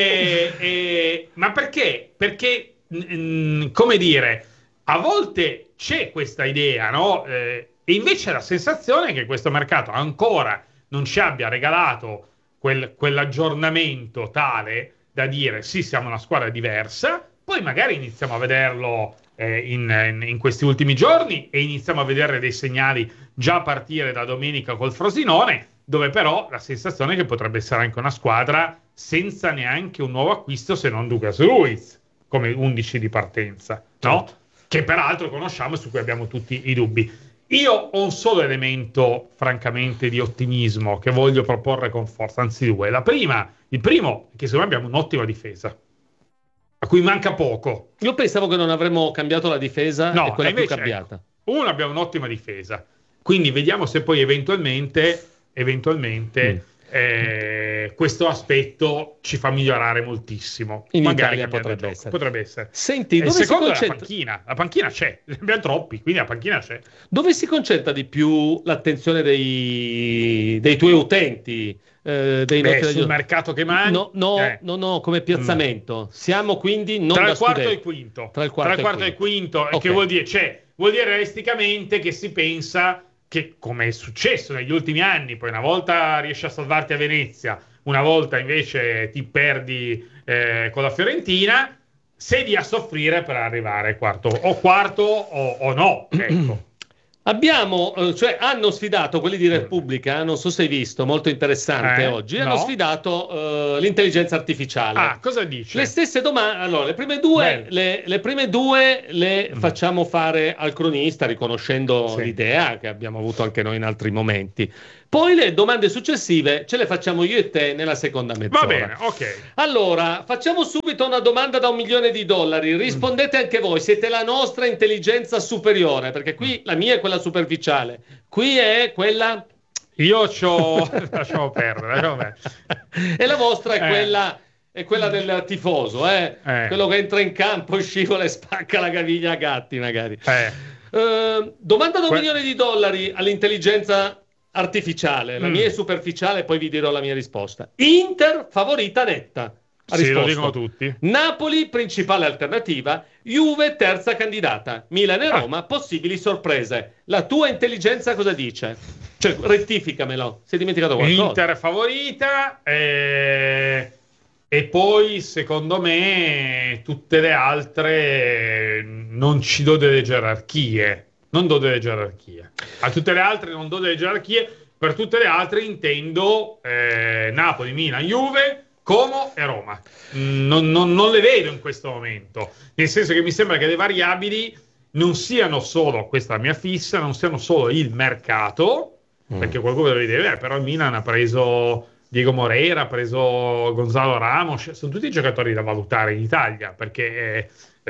Ma perché? Perché, come dire, a volte c'è questa idea, no? E invece la sensazione è che questo mercato ancora non ci abbia regalato quell'aggiornamento tale da dire sì, siamo una squadra diversa. Poi magari iniziamo a vederlo in questi ultimi giorni e iniziamo a vedere dei segnali già a partire da domenica col Frosinone, dove però la sensazione è che potrebbe essere anche una squadra senza neanche un nuovo acquisto, se non Douglas Luiz come 11 di partenza, no? Certo. Che peraltro conosciamo e su cui abbiamo tutti i dubbi. Io ho un solo elemento, francamente, di ottimismo che voglio proporre con forza, anzi due. Il primo è che secondo me abbiamo un'ottima difesa, a cui manca poco. Io pensavo che non avremmo cambiato la difesa, no, è quella invece, più cambiata. Ecco, abbiamo un'ottima difesa, quindi vediamo se poi eventualmente questo aspetto ci fa migliorare moltissimo. In Magari Italia potrebbe essere. Senti, il secondo è la panchina c'è, ne abbiamo troppi, quindi la panchina c'è. Dove si concentra di più l'attenzione dei tuoi utenti? Sul mercato che mangi? No, come piazzamento. Siamo quindi non tra da il quarto studenti. e il quinto. Tra il quarto e il quinto. Okay. Che vuol dire? Vuol dire realisticamente che si pensa che, come è successo negli ultimi anni, poi una volta riesci a salvarti a Venezia, una volta invece ti perdi con la Fiorentina, sei lì a soffrire per arrivare quarto o no, ecco. Hanno sfidato quelli di Repubblica, non so se hai visto, molto interessante oggi, hanno sfidato l'intelligenza artificiale. Cosa dice? Le stesse domande, allora, le prime due le facciamo fare al cronista, riconoscendo l'idea che abbiamo avuto anche noi in altri momenti. Poi le domande successive ce le facciamo io e te nella seconda mezz'ora. Va bene, ok. Allora, facciamo subito una domanda da $1 milione. Rispondete anche voi, siete la nostra intelligenza superiore, perché qui la mia è quella superficiale, qui è quella... Lasciamo perdere. E la vostra è quella del tifoso, quello che entra in campo, scivola e spacca la caviglia a gatti, magari. Domanda da $1 milione all'intelligenza artificiale. La mia è superficiale, poi vi dirò la mia risposta. Inter favorita netta. Sì, lo dicono tutti. Napoli principale alternativa, Juve terza candidata, Milan e Roma possibili sorprese. La tua intelligenza cosa dice? Cioè, rettificamelo, si è dimenticato qualcosa. Inter favorita e poi secondo me tutte le altre non ci do delle gerarchie. Non do delle gerarchie. A tutte le altre non do delle gerarchie. Per tutte le altre intendo Napoli, Milan, Juve, Como e Roma. Non le vedo in questo momento. Nel senso che mi sembra che le variabili non siano solo, questa è la mia fissa, non siano solo il mercato, perché qualcuno deve dire, però il Milan ha preso Diego Moreira, ha preso Gonzalo Ramos, sono tutti giocatori da valutare in Italia, perché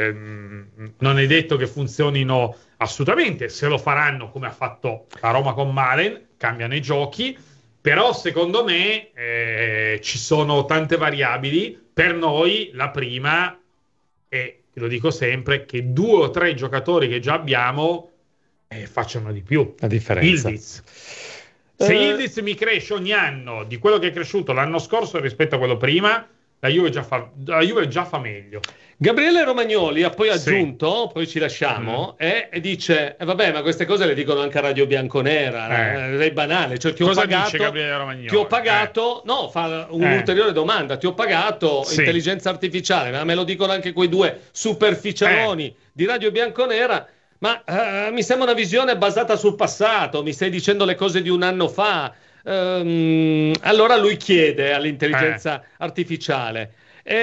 non è detto che funzionino assolutamente. Se lo faranno come ha fatto la Roma con Malen, cambiano i giochi, però secondo me ci sono tante variabili. Per noi la prima è, lo dico sempre, che 2 o 3 giocatori che già abbiamo facciano di più. La differenza. Yildiz. Se Yildiz mi cresce ogni anno di quello che è cresciuto l'anno scorso rispetto a quello prima, la Juve già fa meglio. Gabriele Romagnoli ha poi aggiunto, poi ci lasciamo, e dice, vabbè, ma queste cose le dicono anche a Radio Bianconera, è banale. Cioè, cosa dice Gabriele Romagnoli? Ti ho pagato, fa un'ulteriore domanda, ti ho pagato intelligenza artificiale, ma me lo dicono anche quei 2 superficialoni di Radio Bianconera, ma mi sembra una visione basata sul passato, mi stai dicendo le cose di un anno fa. Allora lui chiede all'intelligenza artificiale,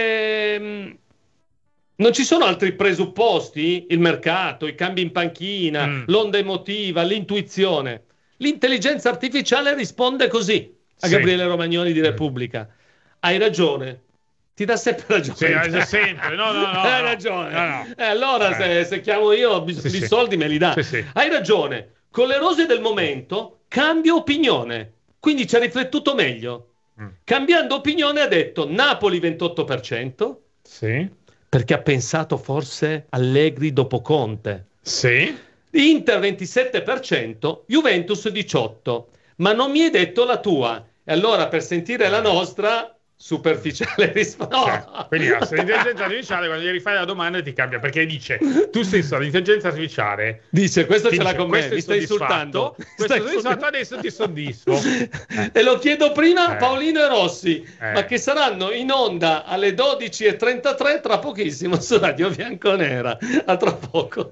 non ci sono altri presupposti? Il mercato, i cambi in panchina, l'onda emotiva, l'intuizione. L'intelligenza artificiale risponde così a Gabriele Romagnoli di Repubblica. Hai ragione. Ti dà sempre ragione. Sempre. No. Hai ragione. Allora se chiamo io i soldi me li dà. Hai ragione. Con le rose del momento cambio opinione. Quindi ci ha riflettuto meglio. Cambiando opinione ha detto Napoli 28%. Sì. Perché ha pensato forse Allegri dopo Conte. Sì. Inter 27%, Juventus 18%. Ma non mi hai detto la tua. E allora per sentire la nostra superficiale risposta. Quindi l'intelligenza artificiale quando gli rifai la domanda ti cambia, perché dice tu stesso l'intelligenza artificiale dice questo ce l'ha con me, mi stai insultando, adesso ti soddisfo. E lo chiedo prima a Paolino e Rossi, ma che saranno in onda alle 12:33 tra pochissimo su Radio Bianconera. A tra poco.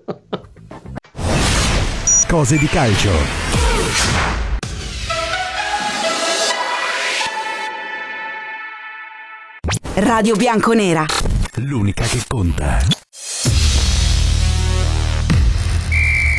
Cose di calcio. Radio Bianconera. L'unica che conta.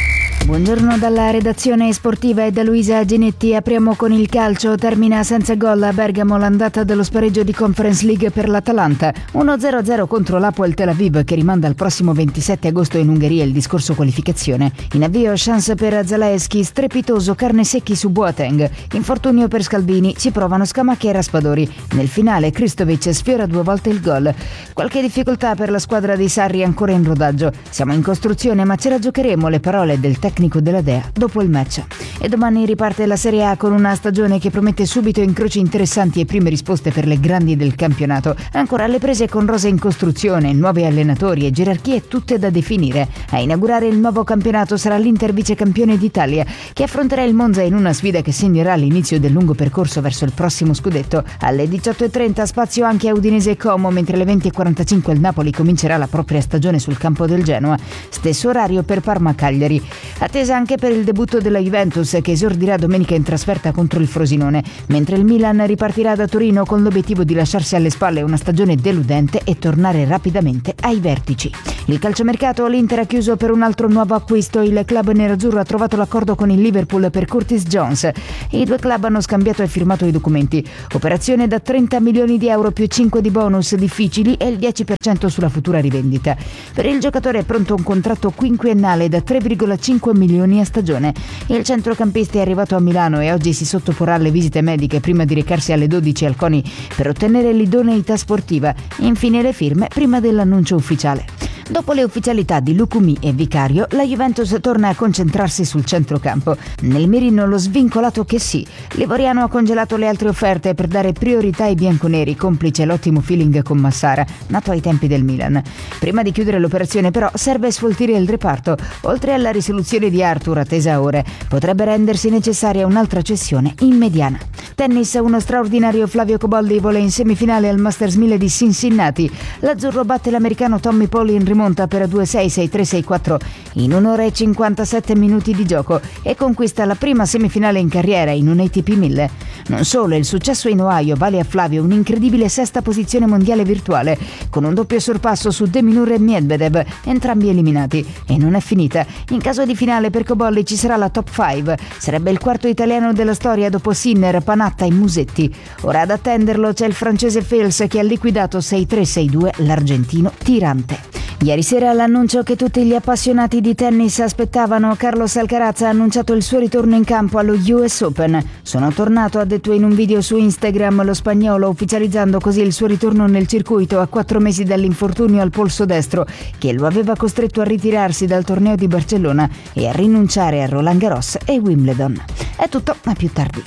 Buongiorno dalla redazione sportiva e da Luisa Ginetti. Apriamo con il calcio. Termina senza gol a Bergamo l'andata dello spareggio di Conference League per l'Atalanta. 1-0-0 contro l'Hapoel Tel Aviv, che rimanda al prossimo 27 agosto in Ungheria il discorso qualificazione. In avvio chance per Zalewski, strepitoso carne secchi su Boateng. Infortunio per Scalvini, ci provano Scamacca e Raspadori. Nel finale Kristovic sfiora 2 volte il gol. Qualche difficoltà per la squadra dei Sarri ancora in rodaggio. Siamo in costruzione ma ce la giocheremo, le parole del tecnico della Dea dopo il match. E domani riparte la Serie A con una stagione che promette subito incroci interessanti e prime risposte per le grandi del campionato. Ancora alle prese con rose in costruzione, nuovi allenatori e gerarchie tutte da definire. A inaugurare il nuovo campionato sarà l'Inter vicecampione d'Italia, che affronterà il Monza in una sfida che segnerà l'inizio del lungo percorso verso il prossimo scudetto. Alle 18:30 spazio anche a Udinese e Como, mentre alle 20:45 il Napoli comincerà la propria stagione sul campo del Genoa. Stesso orario per Parma-Cagliari. Attesa anche per il debutto della Juventus, che esordirà domenica in trasferta contro il Frosinone, mentre il Milan ripartirà da Torino con l'obiettivo di lasciarsi alle spalle una stagione deludente e tornare rapidamente ai vertici. Il calciomercato, l'Inter ha chiuso per un altro nuovo acquisto. Il club nerazzurro ha trovato l'accordo con il Liverpool per Curtis Jones. I due club hanno scambiato e firmato i documenti. Operazione da 30 milioni di euro più 5 di bonus difficili e il 10% sulla futura rivendita. Per il giocatore è pronto un contratto quinquennale da 3,5 milioni a stagione. Il centrocampista è arrivato a Milano e oggi si sottoporrà alle visite mediche prima di recarsi alle 12 al CONI per ottenere l'idoneità sportiva. Infine le firme prima dell'annuncio ufficiale. Dopo le ufficialità di Lucumi e Vicario, la Juventus torna a concentrarsi sul centrocampo. Nel mirino lo svincolato che sì. L'Ivoriano ha congelato le altre offerte per dare priorità ai bianconeri, complice l'ottimo feeling con Massara, nato ai tempi del Milan. Prima di chiudere l'operazione però serve sfoltire il reparto. Oltre alla risoluzione di Arthur attesa a ore, potrebbe rendersi necessaria un'altra cessione in mediana. Tennis, uno straordinario Flavio Cobolli vola in semifinale al Masters 1000 di Cincinnati. L'azzurro batte l'americano Tommy Paul in rimonta per 2-6, 6-3, 6-4 in 1 ora e 57 minuti di gioco e conquista la prima semifinale in carriera in un ATP 1000. Non solo, il successo in Ohio vale a Flavio un'incredibile sesta posizione mondiale virtuale, con un doppio sorpasso su De Minaur e Medvedev, entrambi eliminati. E non è finita. In caso di finale per Cobolli ci sarà la top 5. Sarebbe il quarto italiano della storia dopo Sinner, Panatta e Musetti. Ora ad attenderlo c'è il francese Fels, che ha liquidato 6-3, 6-2 l'argentino Tirante. Ieri sera l'annuncio che tutti gli appassionati di tennis aspettavano. Carlos Alcaraz ha annunciato il suo ritorno in campo allo US Open. Sono tornato, ha detto in un video su Instagram lo spagnolo, ufficializzando così il suo ritorno nel circuito a 4 mesi dall'infortunio al polso destro, che lo aveva costretto a ritirarsi dal torneo di Barcellona e a rinunciare a Roland Garros e Wimbledon. È tutto, a più tardi.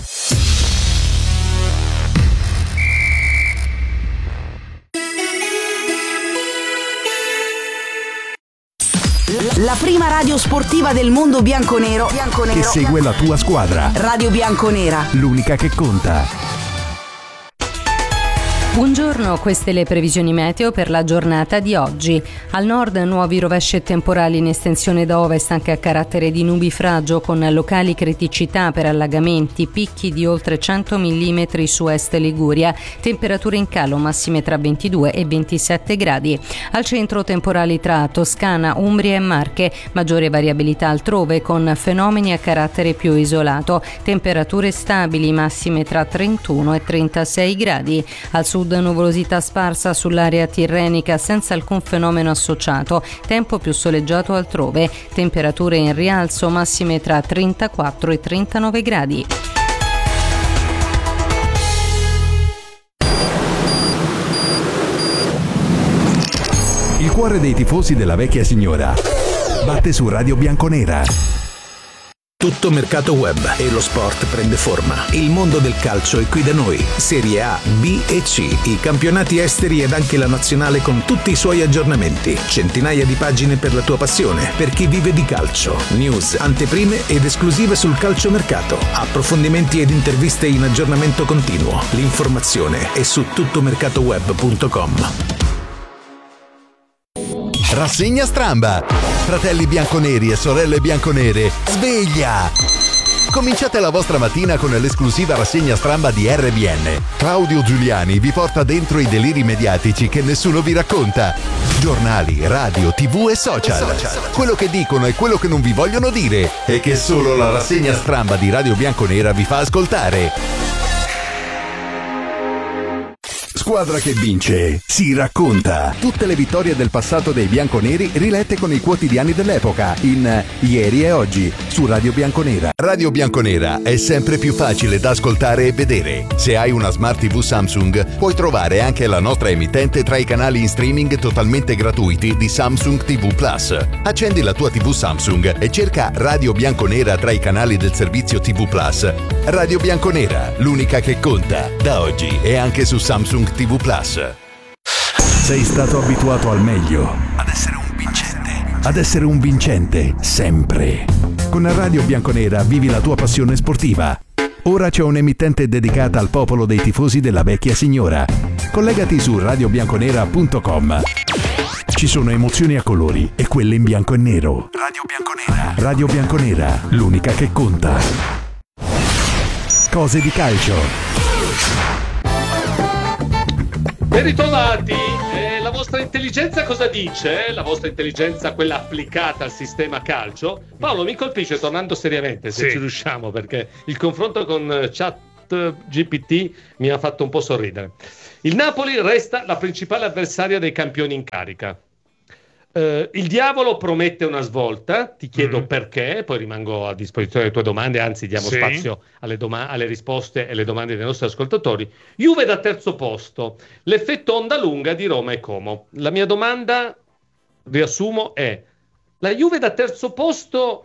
La prima radio sportiva del mondo bianconero che segue la tua squadra. Radio Bianconera. L'unica che conta. Buongiorno, queste le previsioni meteo per la giornata di oggi. Al nord nuovi rovesci e temporali in estensione da ovest anche a carattere di nubifragio, con locali criticità per allagamenti, picchi di oltre 100 mm su est Liguria, temperature in calo massime tra 22 e 27 gradi. Al centro temporali tra Toscana, Umbria e Marche, maggiore variabilità altrove con fenomeni a carattere più isolato, temperature stabili massime tra 31 e 36 gradi. Al sud nuvolosità sparsa sull'area tirrenica senza alcun fenomeno associato, tempo più soleggiato altrove, temperature in rialzo massime tra 34 e 39 gradi. Il cuore dei tifosi della vecchia signora batte su Radio Bianconera. Tutto mercato web e lo sport prende forma. Il mondo del calcio è qui da noi. Serie A, B e C, i campionati esteri ed anche la nazionale con tutti i suoi aggiornamenti. Centinaia di pagine per la tua passione, per chi vive di calcio. News, anteprime ed esclusive sul calciomercato. Approfondimenti ed interviste in aggiornamento continuo. L'informazione è su tuttomercatoweb.com. Rassegna Stramba. Fratelli bianconeri e sorelle bianconere, sveglia! Incominciate la vostra mattina con l'esclusiva rassegna stramba di RBN. Claudio Giuliani vi porta dentro i deliri mediatici che nessuno vi racconta. Giornali, radio, TV e social. Quello che dicono e quello che non vi vogliono dire e che solo la rassegna stramba di Radio Bianconera vi fa ascoltare. Squadra che vince si racconta. Tutte le vittorie del passato dei bianconeri rilette con i quotidiani dell'epoca in Ieri e Oggi su Radio Bianconera. Radio Bianconera è sempre più facile da ascoltare e vedere. Se hai una Smart TV Samsung puoi trovare anche la nostra emittente tra i canali in streaming totalmente gratuiti di Samsung TV Plus. Accendi la tua TV Samsung e cerca Radio Bianconera tra i canali del servizio TV Plus. Radio Bianconera, l'unica che conta, da oggi e anche su Samsung TV Plus. Sei stato abituato al meglio, ad essere un vincente, sempre. Con Radio Bianconera vivi la tua passione sportiva. Ora c'è un'emittente dedicata al popolo dei tifosi della vecchia signora. Collegati su radiobianconera.com. Ci sono emozioni a colori e quelle in bianco e nero. Radio Bianconera. Radio Bianconera, l'unica che conta. Cose di calcio. Ben ritrovati, la vostra intelligenza cosa dice? La vostra intelligenza, quella applicata al sistema calcio? Paolo, mi colpisce, tornando seriamente, se ci riusciamo, perché il confronto con ChatGPT mi ha fatto un po' sorridere. Il Napoli resta la principale avversaria dei campioni in carica. Il diavolo promette una svolta, ti chiedo perché, poi rimango a disposizione delle tue domande, anzi diamo spazio alle risposte e alle domande dei nostri ascoltatori. Juve da terzo posto, l'effetto onda lunga di Roma e Como. La mia domanda, riassumo, è: la Juve da terzo posto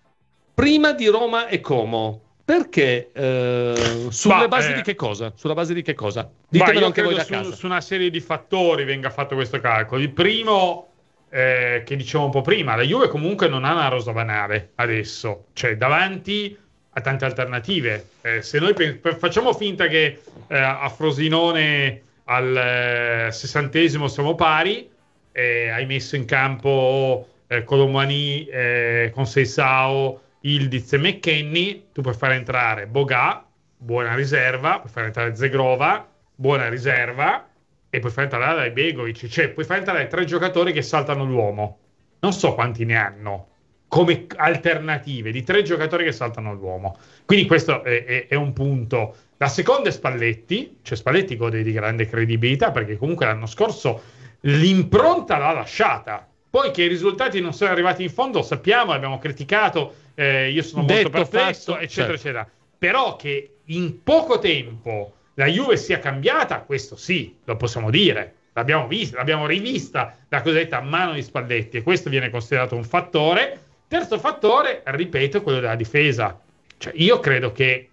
prima di Roma e Como, perché? Sulle basi di che cosa? Sulla base di che cosa? Ditemelo anche voi da casa. Su una serie di fattori venga fatto questo calcolo. Il primo, che dicevo un po' prima, la Juve comunque non ha una rosa banale adesso, cioè davanti a tante alternative. Se noi facciamo finta che a Frosinone al 60esimo siamo pari, hai messo in campo Colomani con Seisao, Ildiz e McKennie, tu puoi fare entrare Boga, buona riserva, puoi fare entrare Zegrova, buona riserva, e puoi far entrare Begovic, cioè puoi far entrare 3 giocatori che saltano l'uomo. Non so quanti ne hanno come alternative di 3 giocatori che saltano l'uomo. Quindi questo è un punto. La seconda è Spalletti, cioè Spalletti gode di grande credibilità perché comunque l'anno scorso l'impronta l'ha lasciata. Poi che i risultati non sono arrivati in fondo sappiamo, abbiamo criticato, io sono molto perplesso, eccetera, eccetera. Però che in poco tempo la Juve sia cambiata, questo sì, lo possiamo dire. L'abbiamo vista, l'abbiamo rivista la cosiddetta mano di Spalletti e questo viene considerato un fattore. Terzo fattore, ripeto, è quello della difesa. Cioè, io credo che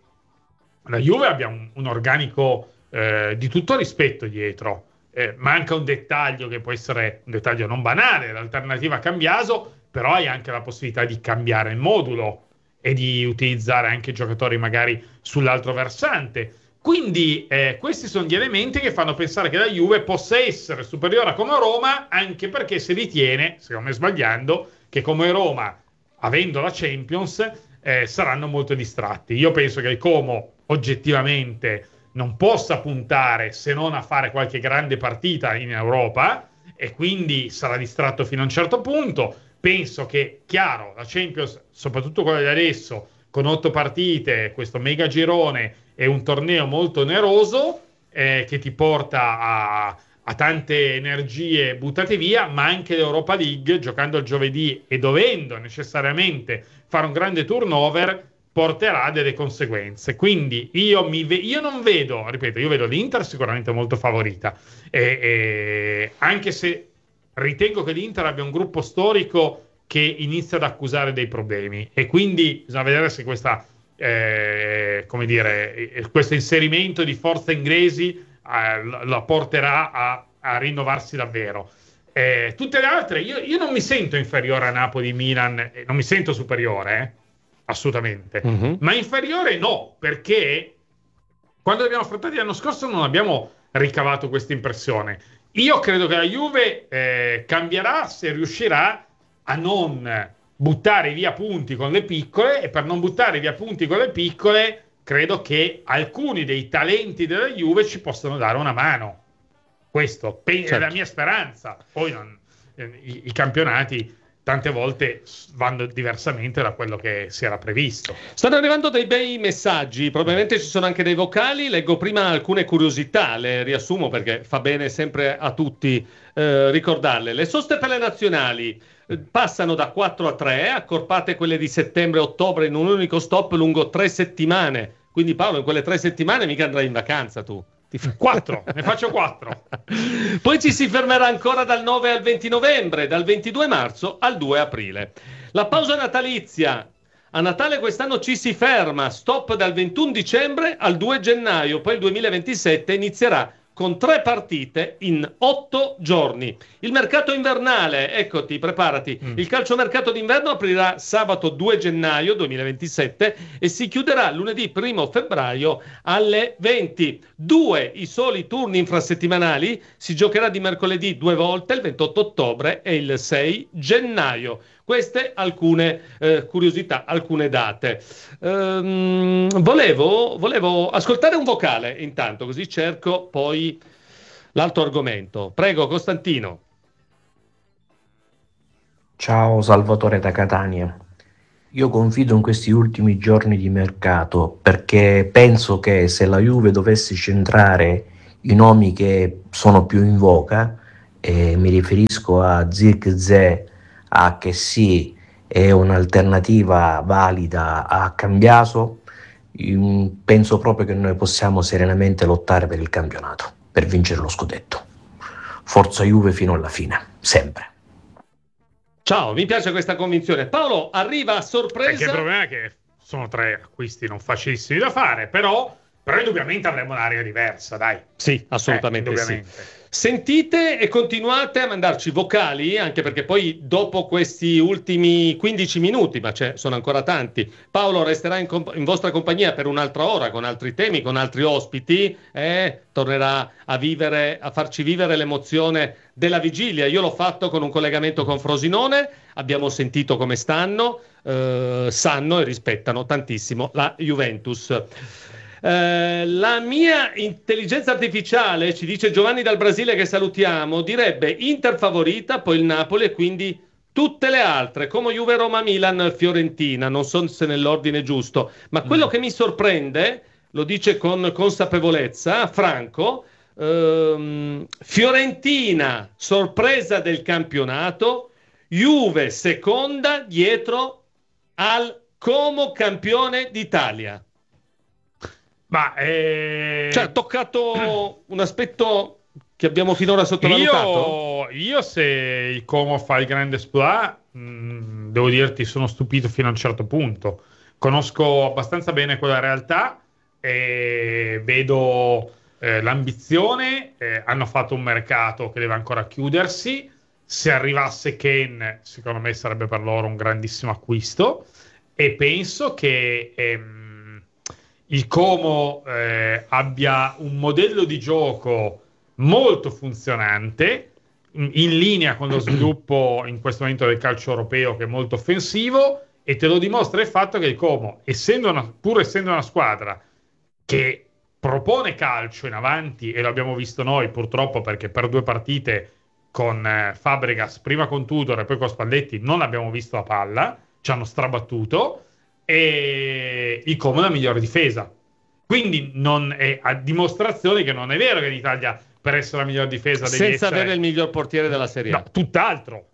la Juve abbia un organico di tutto rispetto dietro. Manca un dettaglio che può essere un dettaglio non banale, l'alternativa a Cambiaso, però hai anche la possibilità di cambiare il modulo e di utilizzare anche giocatori magari sull'altro versante. Quindi questi sono gli elementi che fanno pensare che la Juve possa essere superiore a Como Roma, anche perché si ritiene, secondo me sbagliando, che Como e Roma, avendo la Champions, saranno molto distratti. Io penso che il Como oggettivamente non possa puntare se non a fare qualche grande partita in Europa e quindi sarà distratto fino a un certo punto. Penso che, chiaro, la Champions, soprattutto quella di adesso, con 8 partite, questo mega girone, è un torneo molto oneroso che ti porta a tante energie buttate via, ma anche l'Europa League, giocando il giovedì e dovendo necessariamente fare un grande turnover, porterà delle conseguenze. Quindi io non vedo, ripeto, io vedo l'Inter sicuramente molto favorita, anche se ritengo che l'Inter abbia un gruppo storico che inizia ad accusare dei problemi e quindi bisogna vedere se questo inserimento di forze inglesi la porterà a rinnovarsi davvero. Tutte le altre, io non mi sento inferiore a Napoli, Milan, non mi sento superiore, assolutamente, ma inferiore no, perché quando li abbiamo affrontati l'anno scorso non abbiamo ricavato questa impressione. Io credo che la Juve cambierà se riuscirà a non buttare via punti con le piccole, e per non buttare via punti con le piccole credo che alcuni dei talenti della Juve ci possano dare una mano. Questo è la mia speranza. Poi i campionati tante volte vanno diversamente da quello che si era previsto. Stanno arrivando dei bei messaggi, probabilmente ci sono anche dei vocali. Leggo prima alcune curiosità, le riassumo perché fa bene sempre a tutti ricordarle. Le soste per le nazionali passano da 4 a 3, accorpate quelle di settembre e ottobre in un unico stop lungo 3 settimane. Quindi Paolo, in quelle 3 settimane mica andrai in vacanza tu. 4, ne faccio 4. Poi ci si fermerà ancora dal 9 al 20 novembre, dal 22 marzo al 2 aprile. La pausa natalizia. A Natale quest'anno ci si ferma, stop dal 21 dicembre al 2 gennaio, poi il 2027 inizierà con 3 partite in 8 giorni. Il mercato invernale, eccoti, preparati. Il calciomercato d'inverno aprirà sabato 2 gennaio 2027 e si chiuderà lunedì 1 febbraio alle 20. 2 i soli turni infrasettimanali, si giocherà di mercoledì 2 volte, il 28 ottobre e il 6 gennaio. Queste alcune curiosità, alcune date. Volevo ascoltare un vocale intanto, così cerco poi l'altro argomento. Prego, Costantino. Ciao Salvatore da Catania. Io confido in questi ultimi giorni di mercato perché penso che se la Juve dovesse centrare i nomi che sono più in voga, e mi riferisco a Zirkzee, a Kessie e un'alternativa valida a Cambiaso, penso proprio che noi possiamo serenamente lottare per il campionato, per vincere lo scudetto. Forza Juve fino alla fine, sempre. Ciao, mi piace questa convinzione. Paolo, arriva a sorpresa. Perché il problema è che sono 3 acquisti non facilissimi da fare, però indubbiamente avremo un'area diversa, dai. Sì, assolutamente sì. Sentite e continuate a mandarci vocali, anche perché poi dopo questi ultimi 15 minuti, ma sono ancora tanti, Paolo resterà in vostra compagnia per un'altra ora, con altri temi, con altri ospiti, tornerà a farci vivere l'emozione della vigilia. Io l'ho fatto con un collegamento con Frosinone, abbiamo sentito come stanno, sanno e rispettano tantissimo la Juventus. La mia intelligenza artificiale, ci dice Giovanni dal Brasile, che salutiamo, direbbe Inter favorita, poi il Napoli e quindi tutte le altre, come Juve, Roma, Milan, Fiorentina. Non so se nell'ordine giusto, ma quello che mi sorprende, lo dice con consapevolezza Franco, Fiorentina sorpresa del campionato, Juve seconda dietro al Como campione d'Italia. Ma ha toccato un aspetto che abbiamo finora sottovalutato. Io se il Como fa il grande exploit, devo dirti, sono stupito fino a un certo punto. Conosco abbastanza bene quella realtà e vedo l'ambizione. Hanno fatto un mercato che deve ancora chiudersi. Se arrivasse Ken, secondo me sarebbe per loro un grandissimo acquisto, e penso che il Como abbia un modello di gioco molto funzionante, in linea con lo sviluppo in questo momento del calcio europeo, che è molto offensivo, e te lo dimostra il fatto che il Como, pur essendo una squadra che propone calcio in avanti, e lo abbiamo visto noi purtroppo perché per 2 partite con Fabregas, prima con Tudor e poi con Spalletti, non abbiamo visto la palla, ci hanno strabattuto, e il Como è la migliore difesa. Quindi non è a dimostrazione che non è vero che in Italia per essere la miglior difesa devi senza avere il miglior portiere della Serie A. No, tutt'altro.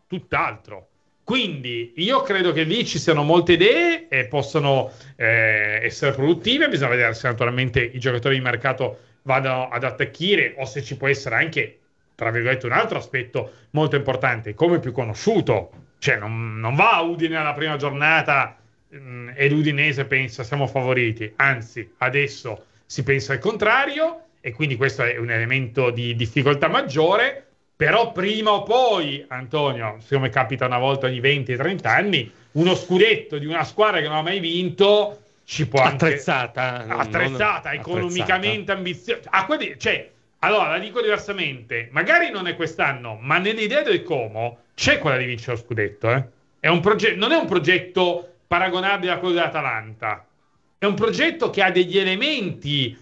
Quindi io credo che lì ci siano molte idee e possano essere produttive. Bisogna vedere se naturalmente i giocatori di mercato vadano ad attecchire, o se ci può essere anche, tra virgolette, un altro aspetto molto importante, come più conosciuto. Cioè non va a Udine alla prima giornata e l'Udinese pensa siamo favoriti, anzi adesso si pensa al contrario, e quindi questo è un elemento di difficoltà maggiore. Però prima o poi, Antonio, come capita una volta ogni 20-30 anni, uno scudetto di una squadra che non ha mai vinto ci può attrezzata, economicamente ambiziosa. Allora la dico diversamente, magari non è quest'anno, ma nell'idea del Como c'è quella di vincere lo scudetto, non è un progetto paragonabile a quello dell'Atalanta, è un progetto che ha degli elementi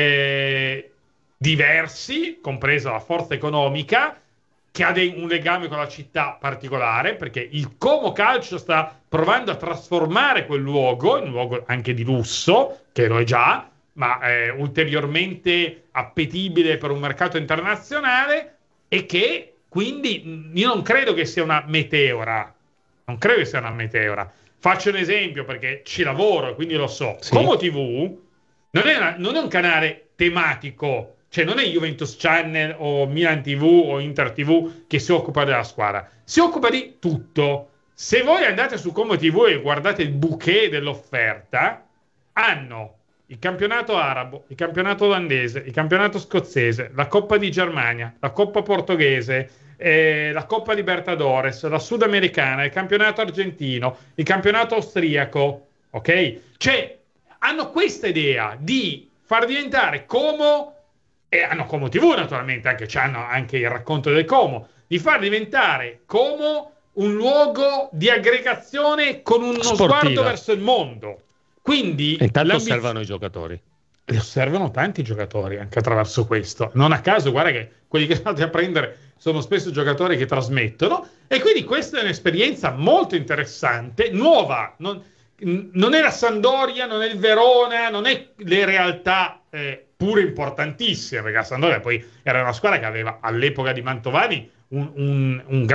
diversi, compresa la forza economica, che ha un legame con la città particolare, perché il Como Calcio sta provando a trasformare quel luogo in un luogo anche di lusso, che lo è già, ma ulteriormente appetibile per un mercato internazionale, e che quindi io non credo che sia una meteora. Non credo che sia una meteora. Faccio un esempio perché ci lavoro e quindi lo so. Sì. Como TV non è un canale tematico, cioè non è Juventus Channel o Milan TV o Inter TV che si occupa della squadra, si occupa di tutto. Se voi andate su Como TV e guardate il bouquet dell'offerta, hanno il campionato arabo, il campionato olandese, il campionato scozzese, la Coppa di Germania, la Coppa portoghese, la Coppa Libertadores, la Sudamericana, il campionato argentino, il campionato austriaco, ok? Cioè hanno questa idea di far diventare Como, e hanno Como TV naturalmente, hanno anche il racconto del Como, di far diventare Como un luogo di aggregazione con uno sguardo verso il mondo. Quindi intanto osservano i giocatori. E osservano tanti giocatori anche attraverso questo. Non a caso, guarda che quelli che sono andati a prendere sono spesso giocatori che trasmettono, e quindi questa è un'esperienza molto interessante, nuova. Non è la Sampdoria, non è il Verona, non è le realtà pure importantissime, perché la Sampdoria poi era una squadra che aveva all'epoca di Mantovani un